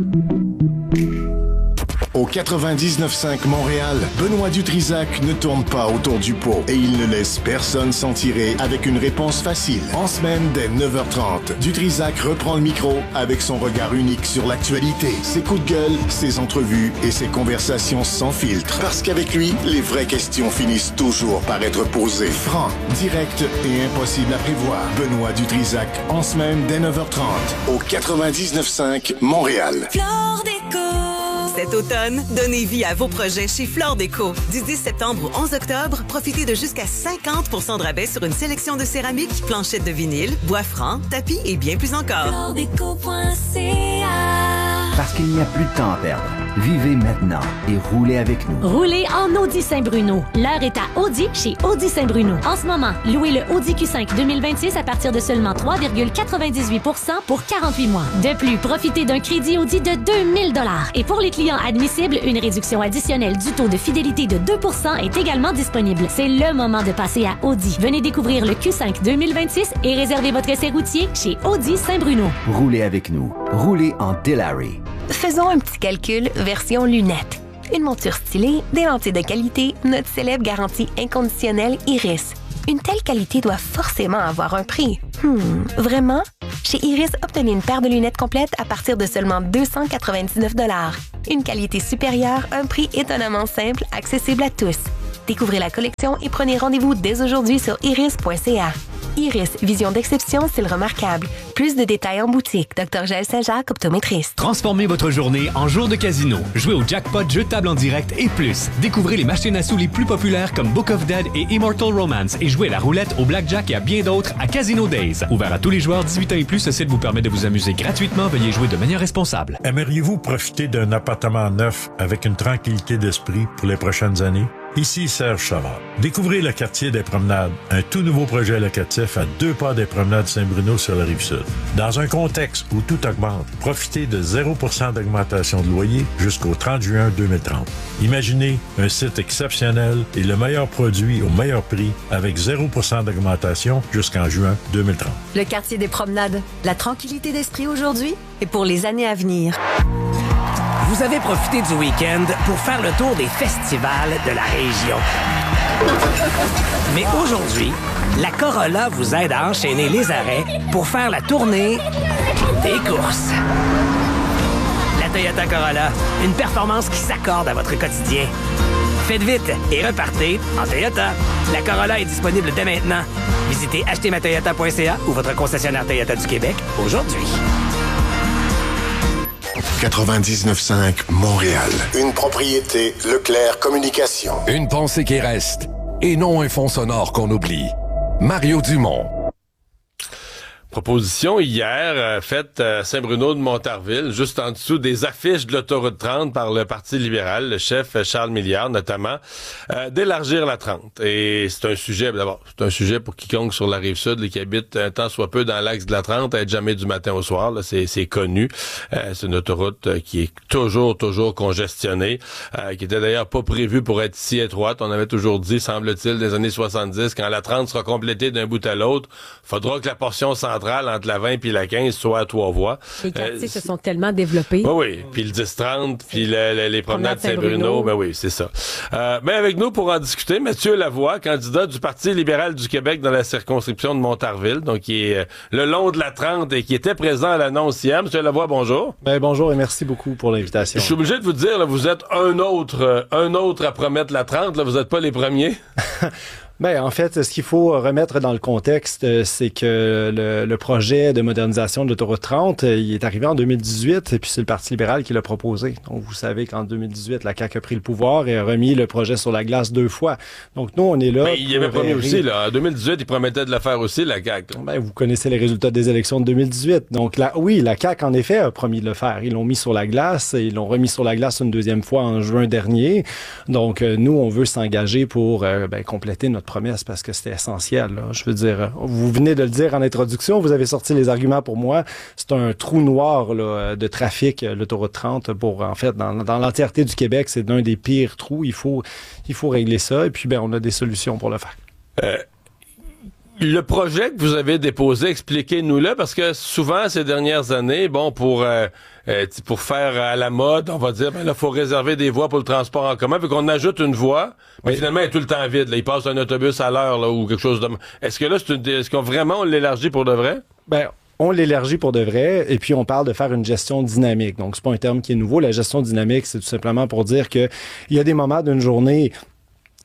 Au quatre-vingt-dix-neuf cinq Montréal, Benoît Dutrisac ne tourne pas autour du pot et il ne laisse personne s'en tirer avec une réponse facile. En semaine, dès neuf heures trente, Dutrisac reprend le micro avec son regard unique sur l'actualité, ses coups de gueule, ses entrevues et ses conversations sans filtre. Parce qu'avec lui, les vraies questions finissent toujours par être posées. Franc, direct et impossible à prévoir. Benoît Dutrisac, en semaine, dès neuf heures trente, au quatre-vingt-dix-neuf cinq Montréal. Flore Déco. Cet automne, donnez vie à vos projets chez Flore Déco. Du dix septembre au onze octobre, profitez de jusqu'à cinquante pour cent de rabais sur une sélection de céramique, planchettes de vinyle, bois franc, tapis et bien plus encore. flore déco point c a Parce qu'il n'y a plus de temps à perdre. Vivez maintenant et roulez avec nous. Roulez en Audi Saint-Bruno. L'heure est à Audi chez Audi Saint-Bruno. En ce moment, louez le Audi Q cinq deux mille vingt-six à partir de seulement trois virgule quatre-vingt-dix-huit pour cent pour quarante-huit mois. De plus, profitez d'un crédit Audi de deux mille dollars. Et pour les clients admissibles, une réduction additionnelle du taux de fidélité de deux pour cent est également disponible. C'est le moment de passer à Audi. Venez découvrir le Q cinq deux mille vingt-six et réservez votre essai routier chez Audi Saint-Bruno. Roulez avec nous. Roulez en Dilawri. Faisons un petit calcul version lunettes. Une monture stylée, des lentilles de qualité, notre célèbre garantie inconditionnelle Iris. Une telle qualité doit forcément avoir un prix. Hmm, vraiment? Chez Iris, obtenez une paire de lunettes complètes à partir de seulement deux cent quatre-vingt-dix-neuf dollars. Une qualité supérieure, un prix étonnamment simple, accessible à tous. Découvrez la collection et prenez rendez-vous dès aujourd'hui sur iris point c a. Iris, vision d'exception, style remarquable. Plus de détails en boutique. docteur Jaël Saint-Jacques, optométriste. Transformez votre journée en jour de casino. Jouez au jackpot, jeux de table en direct et plus. Découvrez les machines à sous les plus populaires comme Book of Dead et Immortal Romance et jouez à la roulette, au blackjack et à bien d'autres à Casino Days. Ouvert à tous les joueurs dix-huit ans et plus, ce site vous permet de vous amuser gratuitement. Veuillez jouer de manière responsable. Aimeriez-vous profiter d'un appartement neuf avec une tranquillité d'esprit pour les prochaines années? Ici Serge Savard. Découvrez le quartier des Promenades, un tout nouveau projet locatif à deux pas des Promenades Saint-Bruno sur la Rive-Sud. Dans un contexte où tout augmente, profitez de zéro pour cent d'augmentation de loyer jusqu'au trente juin deux mille trente. Imaginez un site exceptionnel et le meilleur produit au meilleur prix avec zéro pour cent d'augmentation jusqu'en juin deux mille trente. Le quartier des Promenades, la tranquillité d'esprit aujourd'hui et pour les années à venir. Vous avez profité du week-end pour faire le tour des festivals de la région. Mais aujourd'hui, la Corolla vous aide à enchaîner les arrêts pour faire la tournée des courses. La Toyota Corolla, une performance qui s'accorde à votre quotidien. Faites vite et repartez en Toyota. La Corolla est disponible dès maintenant. Visitez acheter ma toyota point c a ou votre concessionnaire Toyota du Québec aujourd'hui. quatre-vingt-dix-neuf cinq Montréal. Une propriété Leclerc Communication. Une pensée qui reste, et non un fond sonore qu'on oublie. Mario Dumont. Proposition hier euh, faite à Saint-Bruno de Montarville, juste en dessous des affiches de l'autoroute trente par le Parti libéral, le chef Charles Milliard notamment, euh, d'élargir la trente. Et c'est un sujet, d'abord, c'est un sujet pour quiconque sur la Rive-Sud là, qui habite un tant soit peu dans l'axe de la trente, à être jamais du matin au soir, là, c'est, c'est connu. Euh, c'est une autoroute euh, qui est toujours, toujours congestionnée, euh, qui était d'ailleurs pas prévue pour être si étroite. On avait toujours dit, semble-t-il, des années soixante-dix, quand la trente sera complétée d'un bout à l'autre, faudra que la portion centrale entre la vingt et la quinze soit à trois voies. Les quartiers euh, se sont tellement développés. Oui, oui. Puis le dix trente, puis le, le, les promenades Saint-Bruno. Ben oui, c'est ça. Euh, mais avec nous pour en discuter, Mathieu Lavoie, candidat du Parti libéral du Québec dans la circonscription de Montarville, donc qui est euh, le long de la trente et qui était présent à l'annonce hier. Monsieur Lavoie, bonjour. Ben bonjour et merci beaucoup pour l'invitation. Je suis obligé de vous dire, là, vous êtes un autre, euh, un autre à promettre la trente. Là, vous n'êtes pas les premiers. Ben, en fait, ce qu'il faut remettre dans le contexte, c'est que le, le projet de modernisation de l'autoroute trente, il est arrivé en deux mille dix-huit, et puis c'est le Parti libéral qui l'a proposé. Donc, vous savez qu'en deux mille dix-huit, la C A Q a pris le pouvoir et a remis le projet sur la glace deux fois. Donc, nous, on est là. Mais il y avait promis aussi, là. En deux mille dix-huit, il promettait de le faire aussi, la C A Q. Ben, vous connaissez les résultats des élections de deux mille dix-huit. Donc, là, oui, la C A Q, en effet, a promis de le faire. Ils l'ont mis sur la glace et ils l'ont remis sur la glace une deuxième fois en juin dernier. Donc, euh, nous, on veut s'engager pour euh, ben, compléter notre promesse parce que c'est essentiel, là. Je veux dire, vous venez de le dire en introduction, vous avez sorti les arguments pour moi. C'est un trou noir là, de trafic, l'autoroute trente, pour, en fait, dans, dans l'entièreté du Québec, c'est l'un des pires trous. Il faut, il faut régler ça, et puis, ben, on a des solutions pour le faire. Euh, le projet que vous avez déposé, expliquez-nous-le, parce que souvent, ces dernières années, bon, pour... Euh, Euh, pour faire à la mode, on va dire, ben là, faut réserver des voies pour le transport en commun, fait qu'on ajoute une voie, mais oui. Finalement, elle est tout le temps vide, là. Il passe un autobus à l'heure, là, ou quelque chose de... Est-ce que là, c'est une... est-ce qu'on vraiment on l'élargit pour de vrai? Ben, on l'élargit pour de vrai, et puis on parle de faire une gestion dynamique. Donc, c'est pas un terme qui est nouveau. La gestion dynamique, c'est tout simplement pour dire que il y a des moments d'une journée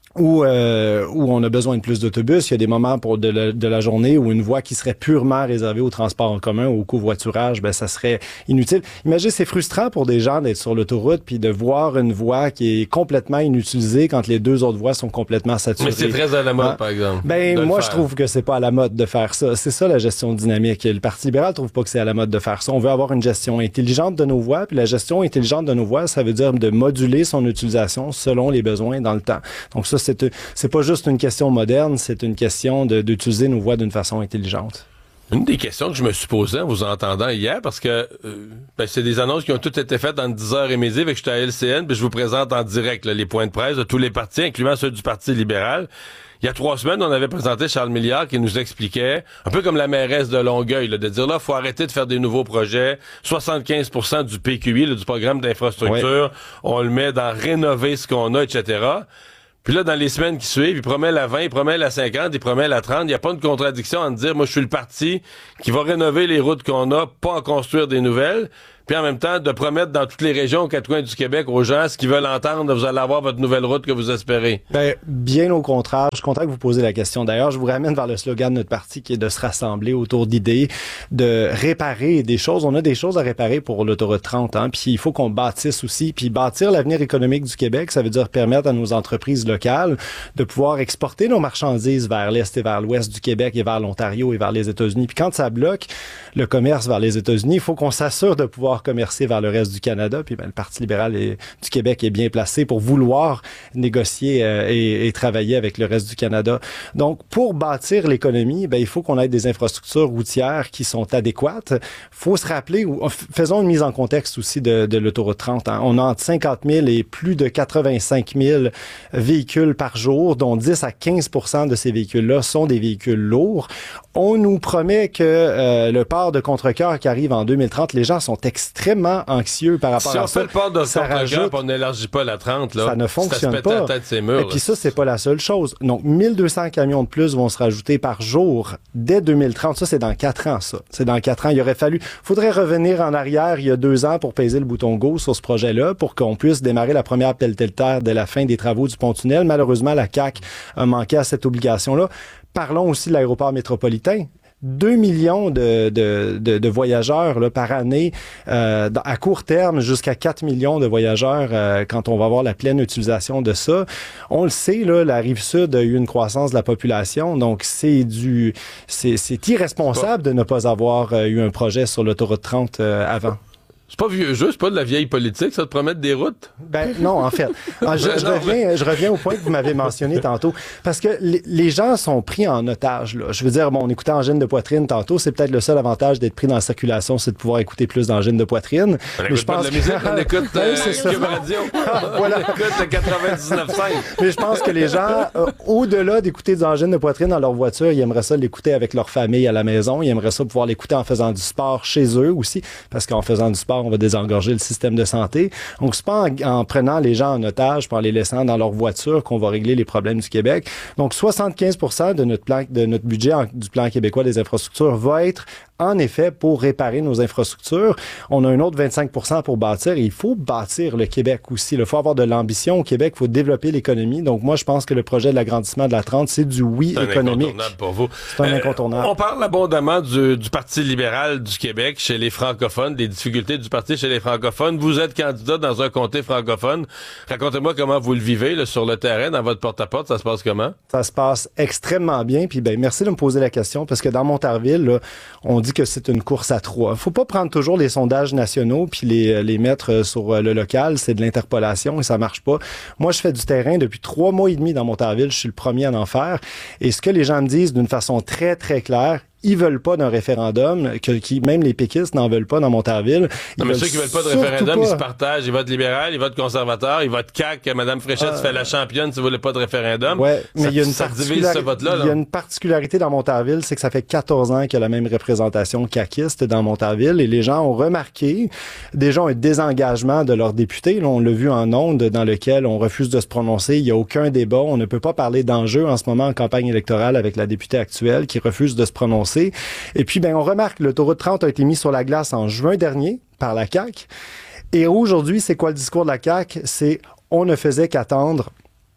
où, euh, où on a besoin de plus d'autobus. Il y a des moments pour de la, de la journée où une voie qui serait purement réservée au transport en commun ou au covoiturage, ben ça serait inutile. Imaginez, c'est frustrant pour des gens d'être sur l'autoroute puis de voir une voie qui est complètement inutilisée quand les deux autres voies sont complètement saturées. Mais c'est très à la mode, hein? par exemple. Ben moi, je trouve que c'est pas à la mode de faire ça. C'est ça la gestion dynamique. Le Parti libéral trouve pas que c'est à la mode de faire ça. On veut avoir une gestion intelligente de nos voies, puis la gestion intelligente de nos voies, ça veut dire de moduler son utilisation selon les besoins dans le temps. Donc ça, c'est c'est pas juste une question moderne, c'est une question de, d'utiliser nos voies d'une façon intelligente. Une des questions que je me suis posée en vous entendant hier, parce que euh, ben, c'est des annonces qui ont toutes été faites entre dix heures midi, avec que j'étais à L C N, puis je vous présente en direct là, les points de presse de tous les partis, incluant ceux du Parti libéral. Il y a trois semaines, on avait présenté Charles Milliard qui nous expliquait, un peu comme la mairesse de Longueuil, là, de dire là, faut arrêter de faire des nouveaux projets. soixante-quinze pour cent du P Q I, là, du programme d'infrastructure, ouais. On le met dans rénover ce qu'on a, et cetera. Puis là, dans les semaines qui suivent, il promet la vingt, il promet la cinquante, il promet la trente. Il n'y a pas de contradiction en dire, moi, je suis le parti qui va rénover les routes qu'on a, pas en construire des nouvelles. Puis en même temps, de promettre dans toutes les régions, aux quatre coins du Québec, aux gens, ce qu'ils veulent entendre, vous allez avoir votre nouvelle route que vous espérez. Ben, bien au contraire. Je suis content que vous posiez la question. D'ailleurs, je vous ramène vers le slogan de notre parti qui est de se rassembler autour d'idées, de réparer des choses. On a des choses à réparer pour l'autoroute trente, hein. Puis il faut qu'on bâtisse aussi. Puis bâtir l'avenir économique du Québec, ça veut dire permettre à nos entreprises locales de pouvoir exporter nos marchandises vers l'est et vers l'ouest du Québec et vers l'Ontario et vers les États-Unis. Puis quand ça bloque le commerce vers les États-Unis, il faut qu'on s'assure de pouvoir commercer vers le reste du Canada. Puis ben, le Parti libéral est, du Québec est bien placé pour vouloir négocier euh, et, et travailler avec le reste du Canada. Donc, pour bâtir l'économie, ben, il faut qu'on ait des infrastructures routières qui sont adéquates. Il faut se rappeler, faisons une mise en contexte aussi de, de l'autoroute trente. Hein. On a entre cinquante mille et plus de quatre-vingt-cinq mille véhicules par jour, dont dix à quinze pour cent de ces véhicules-là sont des véhicules lourds. On nous promet que euh, le port de Contrecœur qui arrive en deux mille trente, les gens sont extrêmement anxieux par rapport si à ça. Si on fait le port de Contrecœur et on n'élargit pas la trente, là, ça ne fonctionne ça se pas. La tête ses murs, et puis ça, c'est pas la seule chose. Donc, mille deux cents camions de plus vont se rajouter par jour dès deux mille trente. Ça, c'est dans quatre ans, ça. C'est dans quatre ans. Il aurait fallu... faudrait revenir en arrière il y a deux ans pour peser le bouton go sur ce projet-là pour qu'on puisse démarrer la première pelletée de terre dès la fin des travaux du pont-tunnel. Malheureusement, la C A Q a manqué à cette obligation-là. Parlons aussi de l'aéroport métropolitain. deux millions de, de, de, de voyageurs là, par année, euh, à court terme, jusqu'à quatre millions de voyageurs euh, quand on va avoir la pleine utilisation de ça. On le sait, là, la Rive-Sud a eu une croissance de la population, donc c'est du c'est, c'est irresponsable de ne pas avoir euh, eu un projet sur l'autoroute trente euh, avant. C'est pas vieux jeu, c'est pas de la vieille politique, ça, de promettre des routes? Ben non, en fait. Ah, je, je, reviens, je reviens au point que vous m'avez mentionné tantôt. Parce que les, les gens sont pris en otage, là. Je veux dire, bon, on écoutait Angine de poitrine tantôt, c'est peut-être le seul avantage d'être pris dans la circulation, c'est de pouvoir écouter plus d'Angine de poitrine. On écoute pas de la musique, on écoute euh, Cube Radio. Voilà. On écoute le quatre-vingt-dix-neuf cinq. Mais je pense que les gens, euh, au-delà d'écouter des Angines de poitrine dans leur voiture, ils aimeraient ça l'écouter avec leur famille à la maison, ils aimeraient ça pouvoir l'écouter en faisant du sport chez eux aussi, parce qu'en faisant du sport, on va désengorger le système de santé. Donc, c'est pas en, en prenant les gens en otage, en les laissant dans leur voiture qu'on va régler les problèmes du Québec. Donc, soixante-quinze pour cent de notre plan, de notre budget en, du plan québécois des infrastructures va être en effet pour réparer nos infrastructures. On a un autre vingt-cinq pour cent pour bâtir. Et il faut bâtir le Québec aussi. Il faut avoir de l'ambition au Québec. Il faut développer l'économie. Donc, moi, je pense que le projet de l'agrandissement de la trente, c'est du oui c'est économique. C'est un incontournable pour vous. C'est un euh, incontournable. On parle abondamment du, du Parti libéral du Québec chez les francophones, des difficultés du parti chez les francophones. Vous êtes candidat dans un comté francophone. Racontez-moi comment vous le vivez là, sur le terrain, dans votre porte-à-porte. Ça se passe comment? Ça se passe extrêmement bien. Puis, ben, merci de me poser la question parce que dans Montarville, là, on dit que c'est une course à trois. Faut pas prendre toujours les sondages nationaux puis les, les mettre sur le local. C'est de l'interpolation et ça marche pas. Moi, je fais du terrain depuis trois mois et demi dans Montarville. Je suis le premier à en faire. Et ce que les gens me disent d'une façon très, très claire, ils veulent pas d'un référendum, que, qui, même les péquistes n'en veulent pas dans Montarville. Non, mais ceux qui veulent pas de référendum, pas. Ils se partagent. Ils votent libéral, ils votent conservateur, ils votent C A Q. Mme Fréchette euh, se fait la championne si vous voulez pas de référendum. Ouais, mais ça, il y a une ça divise ce vote-là. Il y a une particularité dans Montarville, c'est que ça fait quatorze ans qu'il y a la même représentation caquiste dans Montarville et les gens ont remarqué déjà un désengagement de leurs députés. Là, on l'a vu en ondes dans lequel on refuse de se prononcer. Il y a aucun débat. On ne peut pas parler d'enjeux en ce moment en campagne électorale avec la députée actuelle qui refuse de se prononcer. Et puis, ben, on remarque que l'autoroute trente a été mise sur la glace en juin dernier par la C A Q. Et aujourd'hui, c'est quoi le discours de la C A Q? C'est on ne faisait qu'attendre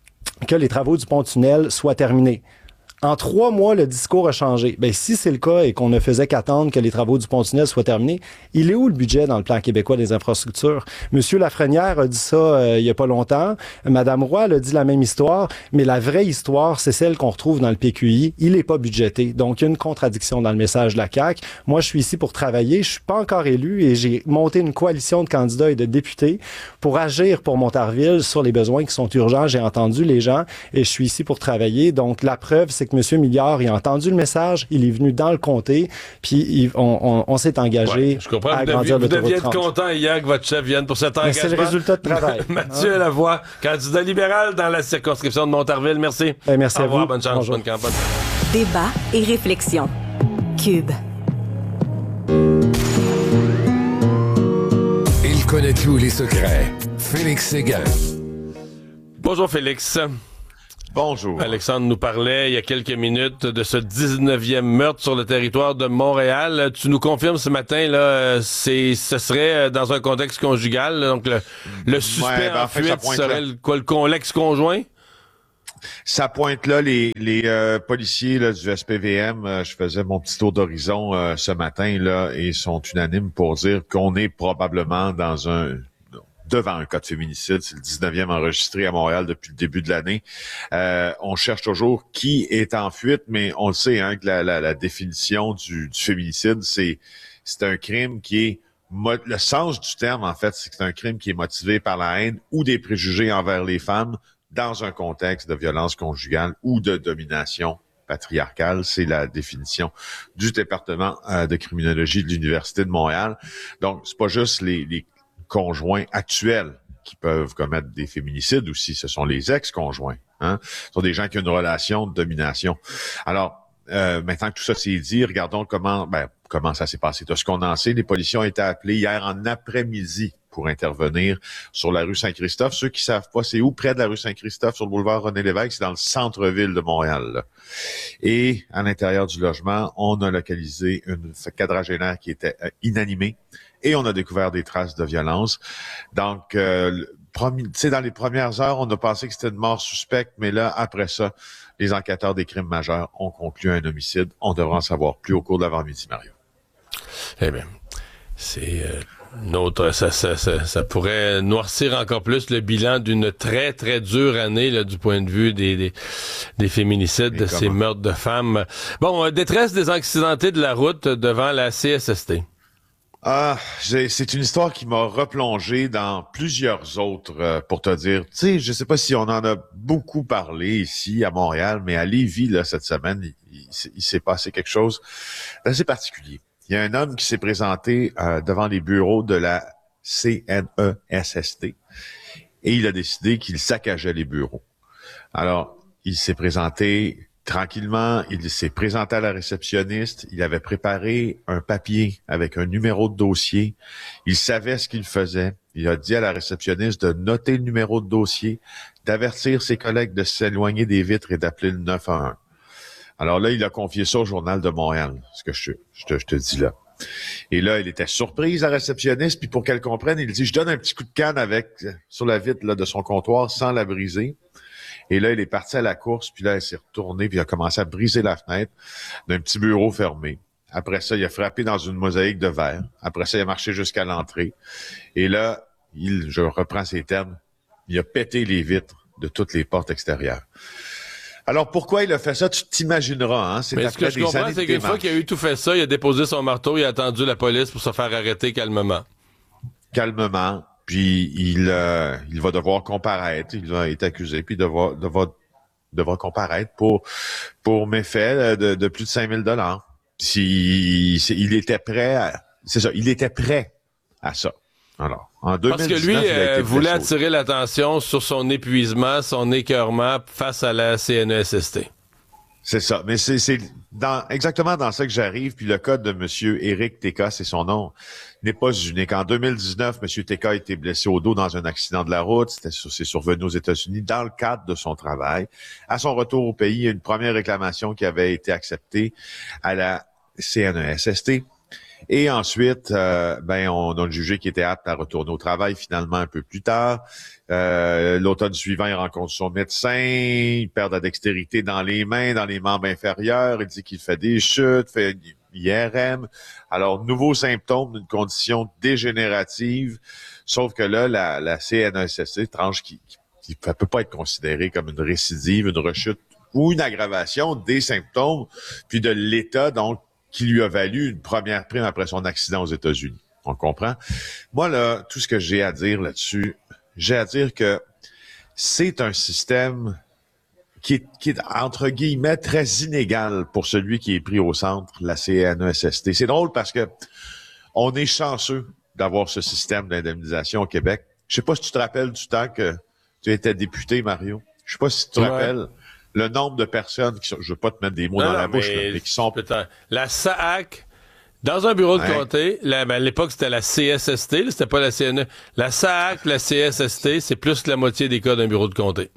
que les travaux du pont-tunnel soient terminés. En trois mois, le discours a changé. Ben, si c'est le cas et qu'on ne faisait qu'attendre que les travaux du pont-tunnel soient terminés, il est où le budget dans le plan québécois des infrastructures? Monsieur Lafrenière a dit ça euh, il y a pas longtemps. Madame Roy a dit la même histoire. Mais la vraie histoire, c'est celle qu'on retrouve dans le P Q I. Il n'est pas budgété. Donc, il y a une contradiction dans le message de la C A Q. Moi, je suis ici pour travailler. Je suis pas encore élu et j'ai monté une coalition de candidats et de députés pour agir pour Montarville sur les besoins qui sont urgents. J'ai entendu les gens et je suis ici pour travailler. Donc, la preuve, c'est que M. Milliard, il a entendu le message, il est venu dans le comté, puis il, on, on, on s'est engagé ouais, je comprends. à agrandir vous deviez, l'autoroute être content hier que votre chef vienne pour cet engagement. Mais c'est le résultat de travail. Mathieu hein? Lavoie, candidat libéral dans la circonscription de Montarville. Merci. Ben, merci Au revoir, à vous. Bonne chance, Bonjour. bonne campagne. Débat et réflexion. Cube. Il connaît tous les secrets. Félix Séguin. Bonjour Félix. Bonjour. Alexandre nous parlait il y a quelques minutes de ce dix-neuvième meurtre sur le territoire de Montréal. Tu nous confirmes ce matin, là, c'est, ce serait dans un contexte conjugal, donc le, le suspect ouais, ben en, en fait, fuite serait le, quoi, le, l'ex-conjoint? Ça pointe là les, les euh, policiers là, du S P V M. Euh, je faisais mon petit tour d'horizon euh, ce matin là et ils sont unanimes pour dire qu'on est probablement dans un devant un cas de féminicide. C'est le dix-neuvième enregistré à Montréal depuis le début de l'année. Euh, on cherche toujours qui est en fuite, mais on le sait hein, que la, la, la définition du, du féminicide, c'est c'est un crime qui est le sens du terme en fait, c'est que c'est un crime qui est motivé par la haine ou des préjugés envers les femmes dans un contexte de violence conjugale ou de domination patriarcale. C'est la définition du département euh, de criminologie de l'Université de Montréal. Donc, c'est pas juste les, les conjoints actuels qui peuvent commettre des féminicides aussi, ce sont les ex-conjoints. Hein? Ce sont des gens qui ont une relation de domination. Alors, euh, maintenant que tout ça s'est dit, regardons comment ben, comment ça s'est passé. Tout ce qu'on en sait, les policiers ont été appelés hier en après-midi pour intervenir sur la rue Saint-Christophe. Ceux qui savent pas, c'est où? Près de la rue Saint-Christophe, sur le boulevard René-Lévesque, c'est dans le centre-ville de Montréal. Là. Et à l'intérieur du logement, on a localisé une quadragénaire qui était euh, inanimée et on a découvert des traces de violence. Donc, euh, tu sais, dans les premières heures, on a pensé que c'était une mort suspecte, mais là, après ça, les enquêteurs des crimes majeurs ont conclu un homicide. On devra en savoir plus au cours de l'avant-midi, Mario. Eh bien, c'est... Euh... Notre, ça, ça, ça, ça pourrait noircir encore plus le bilan d'une très, très dure année là, du point de vue des, des, des féminicides, de ces meurtres de femmes. Bon, détresse des accidentés de la route devant la C S S T. Ah, j'ai, c'est une histoire qui m'a replongé dans plusieurs autres, euh, pour te dire. Tu sais, je sais pas si on en a beaucoup parlé ici à Montréal, mais à Lévis, là, cette semaine, il, il, il s'est passé quelque chose d'assez particulier. Il y a un homme qui s'est présenté euh, devant les bureaux de la C N E S S T et il a décidé qu'il saccageait les bureaux. Alors, il s'est présenté tranquillement, il s'est présenté à la réceptionniste, il avait préparé un papier avec un numéro de dossier, il savait ce qu'il faisait, il a dit à la réceptionniste de noter le numéro de dossier, d'avertir ses collègues de s'éloigner des vitres et d'appeler le neuf un un. Alors là, il a confié ça au Journal de Montréal, ce que je, je, te, je te dis là. Et là, il était surprise, la réceptionniste, puis pour qu'elle comprenne, il dit, je donne un petit coup de canne avec sur la vitre là, de son comptoir sans la briser. Et là, il est parti à la course, puis là, il s'est retourné, puis il a commencé à briser la fenêtre d'un petit bureau fermé. Après ça, il a frappé dans une mosaïque de verre. Après ça, il a marché jusqu'à l'entrée. Et là, il, je reprends ses termes, il a pété les vitres de toutes les portes extérieures. Alors, pourquoi il a fait ça? Tu t'imagineras, hein? C'est Mais ce que je comprends, c'est qu'une fois qu'il a eu tout fait ça, il a déposé son marteau, il a attendu la police pour se faire arrêter calmement. Calmement. Puis, il, euh, il va devoir comparaître. Il va être accusé, puis devoir, devoir, devra comparaître pour, pour méfaits de, de plus de cinq mille dollars. Si, il était prêt à, c'est ça, il était prêt à ça. Alors, en deux mille dix-neuf, parce que lui euh, voulait chaud. attirer l'attention sur son épuisement, son écœurement face à la C N E S S T. C'est ça, mais c'est, c'est dans, exactement dans ça que j'arrive. Puis le cas de Monsieur Éric Teka, c'est son nom, n'est pas unique. En deux mille dix-neuf, Monsieur Teka a été blessé au dos dans un accident de la route. C'était, c'est survenu aux États-Unis dans le cadre de son travail. À son retour au pays, il y a une première réclamation qui avait été acceptée à la C N E S S T. Et ensuite, euh, ben on a jugé qu'il était apte à retourner au travail finalement un peu plus tard. Euh, l'automne suivant, il rencontre son médecin, il perd la dextérité dans les mains, dans les membres inférieurs, il dit qu'il fait des chutes, fait I R M. Alors, nouveaux symptômes d'une condition dégénérative, sauf que là, la, la C N E S S T tranche qui qui ne peut pas être considérée comme une récidive, une rechute ou une aggravation des symptômes, puis de l'état, donc, qui lui a valu une première prime après son accident aux États-Unis. On comprend? Moi, là, tout ce que j'ai à dire là-dessus, j'ai à dire que c'est un système qui est, qui est, entre guillemets, très inégal pour celui qui est pris au centre, la C N E S S T. C'est drôle parce que on est chanceux d'avoir ce système d'indemnisation au Québec. Je sais pas si tu te rappelles du temps que tu étais député, Mario. Je sais pas si tu te ouais. rappelles le nombre de personnes qui sont, je veux pas te mettre des mots non, dans la bouche, mais, là, mais qui sont... Putain. La S A A C, dans un bureau de ouais. comté, la, ben, à l'époque, c'était la C S S T, là, c'était pas la C N E. La S A A C, la C S S T, c'est plus que la moitié des cas d'un bureau de comté.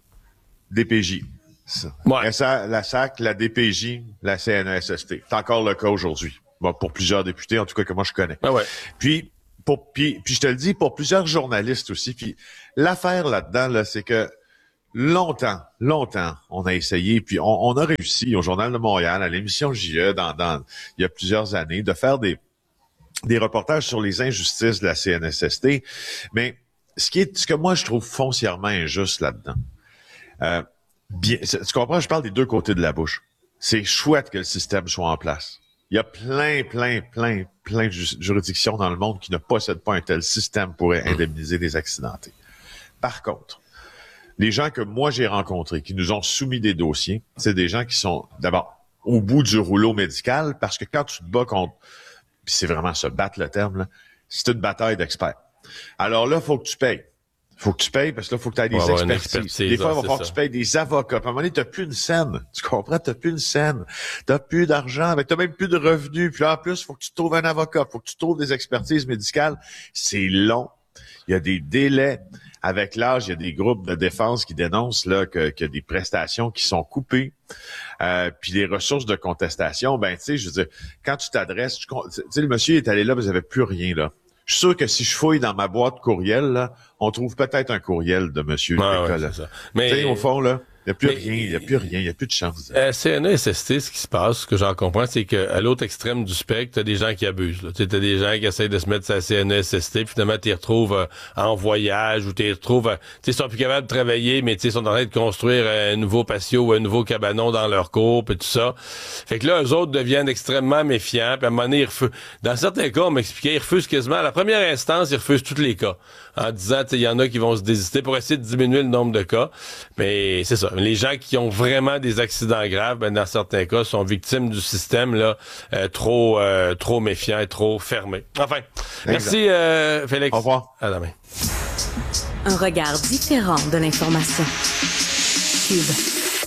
D P J. Ouais. La S A C, la D P J, la C N E S S T. C'est encore le cas aujourd'hui. Bon, pour plusieurs députés, en tout cas, que moi je connais. Ah ouais. Puis, pour, puis, puis je te le dis, pour plusieurs journalistes aussi. Puis l'affaire là-dedans, là, c'est que longtemps, longtemps, on a essayé, puis on, on a réussi au Journal de Montréal, à l'émission J E, dans, dans, il y a plusieurs années, de faire des, des reportages sur les injustices de la C N E S S T. Mais ce qui est, ce que moi je trouve foncièrement injuste là-dedans, euh, bien, tu comprends, je parle des deux côtés de la bouche. C'est chouette que le système soit en place. Il y a plein, plein, plein, plein de juridictions dans le monde qui ne possèdent pas un tel système pour indemniser des accidentés. Par contre, les gens que moi j'ai rencontrés, qui nous ont soumis des dossiers, c'est des gens qui sont d'abord au bout du rouleau médical, parce que quand tu te bats contre, puis c'est vraiment se battre le terme, là, c'est une bataille d'experts. Alors là, il faut que tu payes. Faut que tu payes parce que là, il faut que tu aies des ouais, expertises. expertise. Des fois, il va falloir que tu payes des avocats. Puis à un moment donné, tu n'as plus une scène. Tu comprends? Tu n'as plus une scène. Tu n'as plus d'argent. Tu n'as même plus de revenus. Puis là, en plus, il faut que tu trouves un avocat. Il faut que tu trouves des expertises médicales. C'est long. Il y a des délais. Avec l'âge, il y a des groupes de défense qui dénoncent là que, qu'il y a des prestations qui sont coupées. Euh, puis les ressources de contestation, ben tu sais, je veux dire, quand tu t'adresses, tu sais, le monsieur est allé là, mais il n'y avait plus rien là. Je suis sûr que si je fouille dans ma boîte courriel, là, on trouve peut-être un courriel de monsieur ah, Nicolas. Ouais, c'est ça. Mais tu sais, au fond, là, il n'y a plus mais, rien, il n'y a plus rien, il n'y a plus de chance. Euh, C N E S S T, ce qui se passe, ce que j'en comprends, c'est qu'à l'autre extrême du spectre, t'as des gens qui abusent. Tu sais, t'as des gens qui essayent de se mettre sur la C N E S S T, puis finalement, tu les retrouves euh, en voyage, ou tu les retrouves, euh, tu sais, ils sont plus capables de travailler, mais tu sais, ils sont en train de construire un nouveau patio ou un nouveau cabanon dans leur cour, puis tout ça. Fait que là, eux autres deviennent extrêmement méfiants, puis à un moment donné, ils refusent. Dans certains cas, on m'expliquait, ils refusent quasiment, à la première instance, ils refusent tous les cas. En disant, tu sais, il y en a qui vont se désister pour essayer de diminuer le nombre de cas. Mais c'est ça. Les gens qui ont vraiment des accidents graves, ben, dans certains cas, sont victimes du système, là, euh, trop, euh, trop méfiant et trop fermé. Enfin. Exact. Merci, euh, Félix. Au revoir. À demain. Un regard différent de l'information. Cube.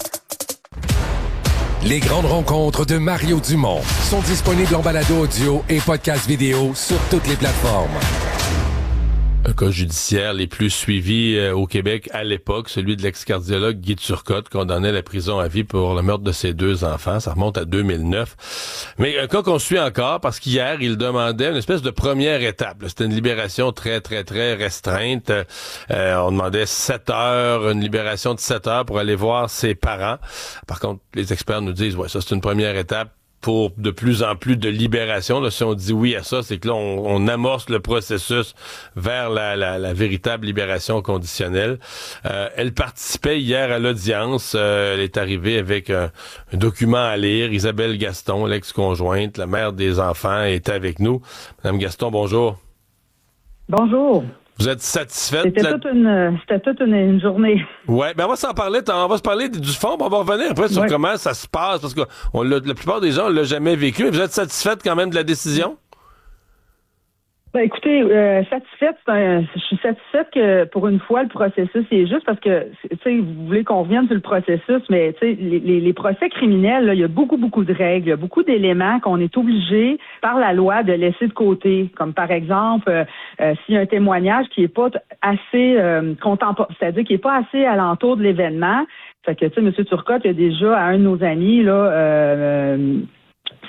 Les grandes rencontres de Mario Dumont sont disponibles en balado audio et podcast vidéo sur toutes les plateformes. Un cas judiciaire les plus suivis euh, au Québec à l'époque, celui de l'ex-cardiologue Guy Turcotte, condamné à la prison à vie pour le meurtre de ses deux enfants. Ça remonte à deux mille neuf. Mais un cas qu'on suit encore parce qu'hier, il demandait une espèce de première étape. C'était une libération très, très, très restreinte. Euh, on demandait sept heures, une libération de sept heures pour aller voir ses parents. Par contre, les experts nous disent, ouais, ça c'est une première étape pour de plus en plus de libération. Là, si on dit oui à ça, c'est que là, on, on amorce le processus vers la, la, la véritable libération conditionnelle. Euh, elle participait hier à l'audience. Euh, elle est arrivée avec un, un document à lire. Isabelle Gaston, l'ex-conjointe, la mère des enfants, est avec nous. Madame Gaston, bonjour. Bonjour. Vous êtes satisfaite? C'était la... toute une, c'était toute une, une journée. Ouais, ben on va s'en parler. On va se parler du fond. On va revenir après sur ouais. comment ça se passe parce que on l'a, la plupart des gens ne l'ont jamais vécu. Mais vous êtes satisfaite quand même de la décision? Ben écoutez, euh, satisfaite, c'est un, je suis satisfaite que pour une fois le processus est juste parce que tu sais vous voulez qu'on revienne sur le processus, mais tu sais les, les, les procès criminels, là, il y a beaucoup beaucoup de règles, il y a beaucoup d'éléments qu'on est obligé par la loi de laisser de côté, comme par exemple euh, euh, s'il y a un témoignage qui est pas assez euh, contemporain, c'est-à-dire qui est pas assez alentour de l'événement. Fait que tu sais, M. Turcotte, il y a déjà à un de nos amis là. Euh,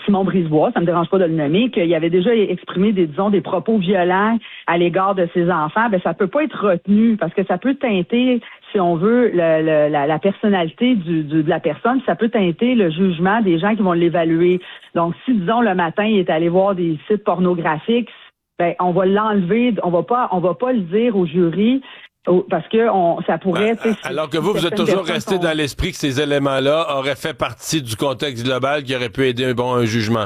Simon Brisebois, ça me dérange pas de le nommer, qu'il avait déjà exprimé des, disons, des propos violents à l'égard de ses enfants, ben ça peut pas être retenu parce que ça peut teinter, si on veut, le, le, la, la personnalité du, du, de la personne, ça peut teinter le jugement des gens qui vont l'évaluer. Donc, si, disons, le matin, il est allé voir des sites pornographiques, ben on va l'enlever, on va pas, on va pas le dire au jury. Parce que on, ça pourrait... Ben, alors que vous, vous êtes toujours resté sont... dans l'esprit que ces éléments-là auraient fait partie du contexte global qui aurait pu aider un bon un jugement.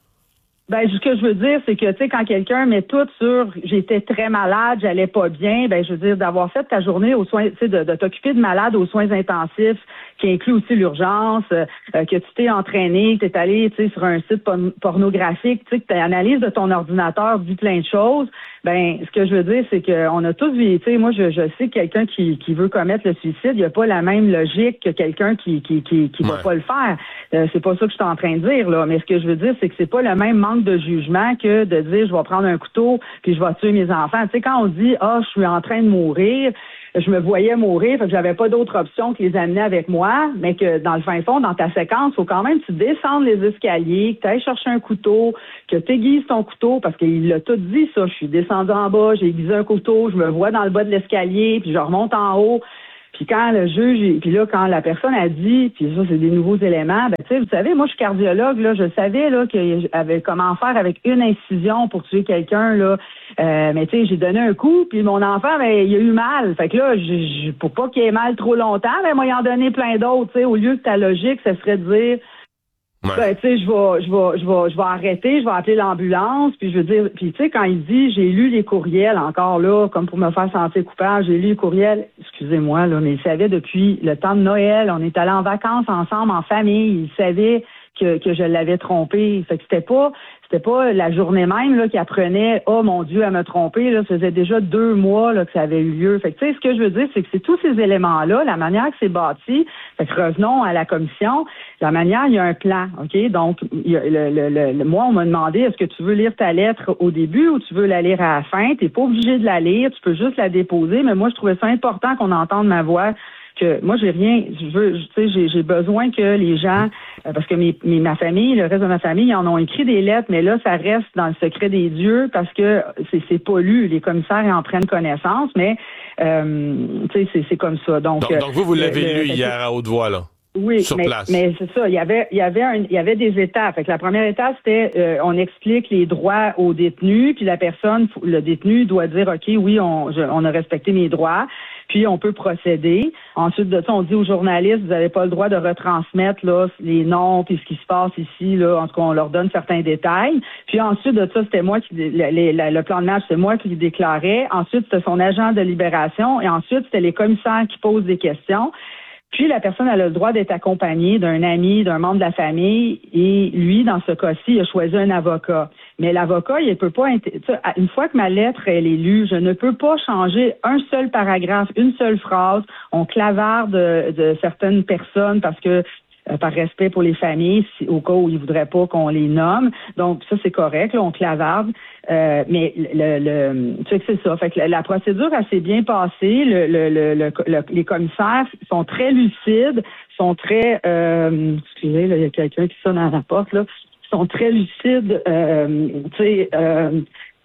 Ben, ce que je veux dire, c'est que, tu sais, quand quelqu'un met tout sur « j'étais très malade, j'allais pas bien », ben, je veux dire, d'avoir fait ta journée aux soins, tu sais, de, de t'occuper de malade aux soins intensifs, qui inclut aussi l'urgence, euh, que tu t'es entraîné, que tu es allé, tu sais, sur un site porn- pornographique, tu sais, que tu analyses de ton ordinateur, vu plein de choses, ben, ce que je veux dire, c'est qu'on a tous vu, tu sais, moi, je, je sais que quelqu'un qui, qui veut commettre le suicide, il n'y a pas la même logique que quelqu'un qui, qui, qui, qui ouais. va pas le faire. Euh, c'est pas ça que je suis en train de dire, là, mais ce que je veux dire, c'est que c'est pas le même manque de jugement que de dire, je vais prendre un couteau puis je vais tuer mes enfants. Tu sais, quand on dit, ah, oh, je suis en train de mourir, je me voyais mourir, fait que j'avais pas d'autre option que les amener avec moi, mais que dans le fin fond, dans ta séquence, faut quand même que tu descendes les escaliers, que tu ailles chercher un couteau, que tu aiguises ton couteau, parce qu'il l'a tout dit, ça. Je suis descendu en bas, j'ai aiguisé un couteau, je me vois dans le bas de l'escalier, puis je remonte en haut. Puis quand le juge, puis là, quand la personne a dit, puis ça, c'est des nouveaux éléments, ben tu sais, vous savez, moi, je suis cardiologue, là, je savais, là, qu'il avait comment faire avec une incision pour tuer quelqu'un, là. Euh, mais tu sais, j'ai donné un coup, puis mon enfant, ben, il a eu mal. Fait que là, je, je, pour pas qu'il ait mal trop longtemps, ben, moi, il en donné plein d'autres, tu sais, au lieu que ta logique, ça serait de dire, ouais. ben, tu sais, je vais, je vais, je vais, je vais arrêter, je vais appeler l'ambulance, puis je veux dire, puis tu sais, quand il dit, j'ai lu les courriels encore là, comme pour me faire sentir coupable, j'ai lu les courriels, excusez-moi là, mais il savait depuis le temps de Noël, on est allés en vacances ensemble en famille, il savait que que je l'avais trompé, fait que c'était pas, c'était pas la journée même là qu'il apprenait, oh mon Dieu, à me tromper là, ça faisait déjà deux mois là que ça avait eu lieu. Fait que tu sais, ce que je veux dire, c'est que c'est tous ces éléments-là, la manière que c'est bâti. Fait que revenons à la commission. La manière, il y a un plan, ok. Donc, il y a le, le, le, le, moi, on m'a demandé, est-ce que tu veux lire ta lettre au début ou tu veux la lire à la fin? T'es pas obligé de la lire, tu peux juste la déposer. Mais moi, je trouvais ça important qu'on entende ma voix. Que moi j'ai rien, je veux, tu sais, j'ai, j'ai besoin que les gens, euh, parce que mes, mes, ma famille, le reste de ma famille, ils en ont écrit des lettres, mais là ça reste dans le secret des dieux parce que c'est, c'est pas lu. Les commissaires en prennent connaissance, mais euh, tu sais, c'est, c'est comme ça. Donc, donc, donc vous vous l'avez le, lu le, hier à haute voix là. Oui, sur mais, place. mais c'est ça. Il y avait, il y avait, un, il y avait des étapes. Fait que la première étape, c'était, euh, on explique les droits aux détenus, puis la personne, le détenu doit dire, ok, oui, on, je, on a respecté mes droits, puis on peut procéder. Ensuite de ça, on dit aux journalistes, vous n'avez pas le droit de retransmettre là les noms puis ce qui se passe ici là. En tout cas, on leur donne certains détails. Puis ensuite de ça, c'était moi qui, le, le, le plan de match, c'est moi qui le déclarais. Ensuite, c'était son agent de libération, et ensuite c'était les commissaires qui posent des questions. Puis la personne elle a le droit d'être accompagnée d'un ami, d'un membre de la famille, et lui, dans ce cas-ci, il a choisi un avocat. Mais l'avocat, il peut pas, une fois que ma lettre elle est lue, je ne peux pas changer un seul paragraphe, une seule phrase. On clavarde de, de certaines personnes parce que Euh, par respect pour les familles, si, au cas où ils voudraient pas qu'on les nomme. Donc, ça, c'est correct, là, on clavarde. Euh, mais le, le tu sais que c'est ça. Fait que la, la procédure, elle s'est bien passée. Le, le, le, le, le, les commissaires sont très lucides, sont très... Euh, excusez, là, il y a quelqu'un qui sonne à la porte, là. Ils sont très lucides, euh, tu sais... Euh,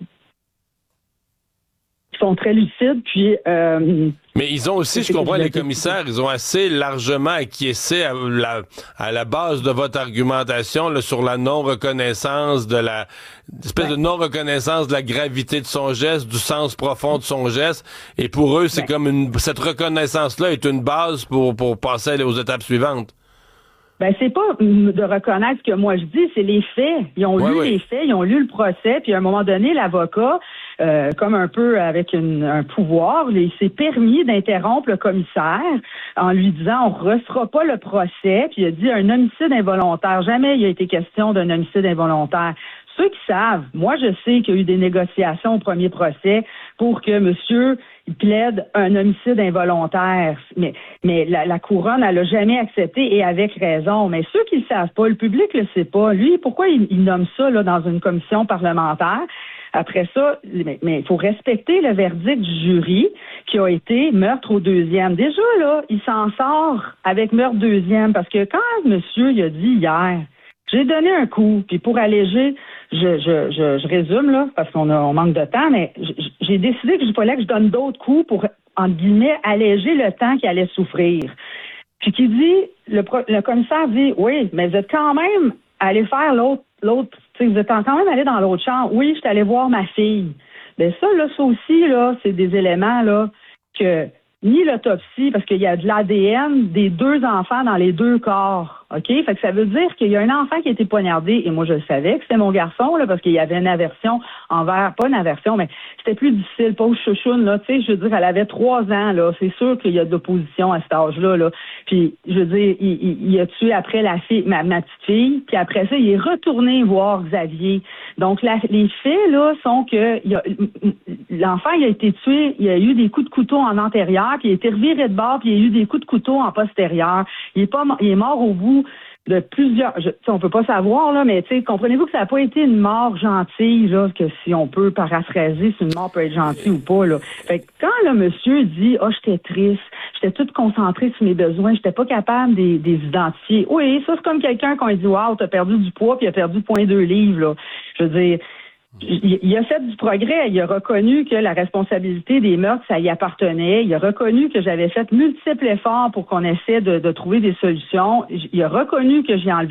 sont très lucides, puis... Euh, Mais ils ont aussi, je comprends, les commissaires, ils ont assez largement acquiescé à la, à la base de votre argumentation là, sur la non-reconnaissance de la... espèce ouais. de non-reconnaissance de la gravité de son geste, du sens profond de son geste, et pour eux, c'est ouais. comme une... cette reconnaissance-là est une base pour, pour passer aux étapes suivantes. Ben, c'est pas de reconnaître ce que moi je dis, c'est les faits. Ils ont ouais, lu ouais. les faits, ils ont lu le procès, puis à un moment donné, l'avocat, euh, comme un peu avec une, un pouvoir, il s'est permis d'interrompre le commissaire en lui disant on ne refera pas le procès, puis il a dit un homicide involontaire. Jamais il a été question d'un homicide involontaire. Ceux qui savent, moi je sais qu'il y a eu des négociations au premier procès pour que monsieur il plaide un homicide involontaire, mais mais la, la couronne elle a jamais accepté et avec raison. Mais ceux qui le savent pas, le public le sait pas. Lui, pourquoi il, il nomme ça là dans une commission parlementaire? Après ça, mais il faut respecter le verdict du jury qui a été meurtre au deuxième. Déjà là, il s'en sort avec meurtre deuxième parce que quand monsieur il a dit hier J'ai donné un coup, puis pour alléger, je, je, je, je résume, là, parce qu'on a, on manque de temps, mais j'ai décidé qu'il fallait que je donne d'autres coups pour, entre guillemets, alléger le temps qu'il allait souffrir. Puis qui dit, le, le commissaire dit, oui, mais vous êtes quand même allé faire l'autre, l'autre, tu sais, vous êtes quand même allé dans l'autre chambre. Oui, je suis allé voir ma fille. Ben ça, là, ça aussi, là, c'est des éléments, là, que ni l'autopsie, parce qu'il y a de l'A D N des deux enfants dans les deux corps. OK? Fait que ça veut dire qu'il y a un enfant qui a été poignardé, et moi je le savais que c'était mon garçon, là, parce qu'il y avait une aversion envers, pas une aversion, mais c'était plus difficile, pauvre chouchoune, là, tu sais, je veux dire, elle avait trois ans, là, c'est sûr qu'il y a de l'opposition à cet âge-là, là. Puis, je veux dire, il, il, il a tué après la fille, ma, ma petite fille, puis après ça, il est retourné voir Xavier. Donc, la, les faits, là, sont que il a, l'enfant, il a été tué, il a eu des coups de couteau en antérieur, puis il a été reviré de bord, puis il a eu des coups de couteau en postérieur. Il est pas, il est mort au bout de plusieurs, je, on peut pas savoir, là, mais comprenez-vous que ça n'a pas été une mort gentille, là, que si on peut paraphraser si une mort peut être gentille ou pas, là. Fait que quand le monsieur dit, ah, oh, j'étais triste, j'étais toute concentrée sur mes besoins, j'étais pas capable de les identifier. Oui, ça, c'est comme quelqu'un qui a dit, wow, t'as perdu du poids puis il a perdu zéro virgule deux livres, là. Je veux dire, il a fait du progrès. Il a reconnu que la responsabilité des meurtres, ça y appartenait. Il a reconnu que j'avais fait multiples efforts pour qu'on essaie de, de trouver des solutions. Il a reconnu que j'ai enlevé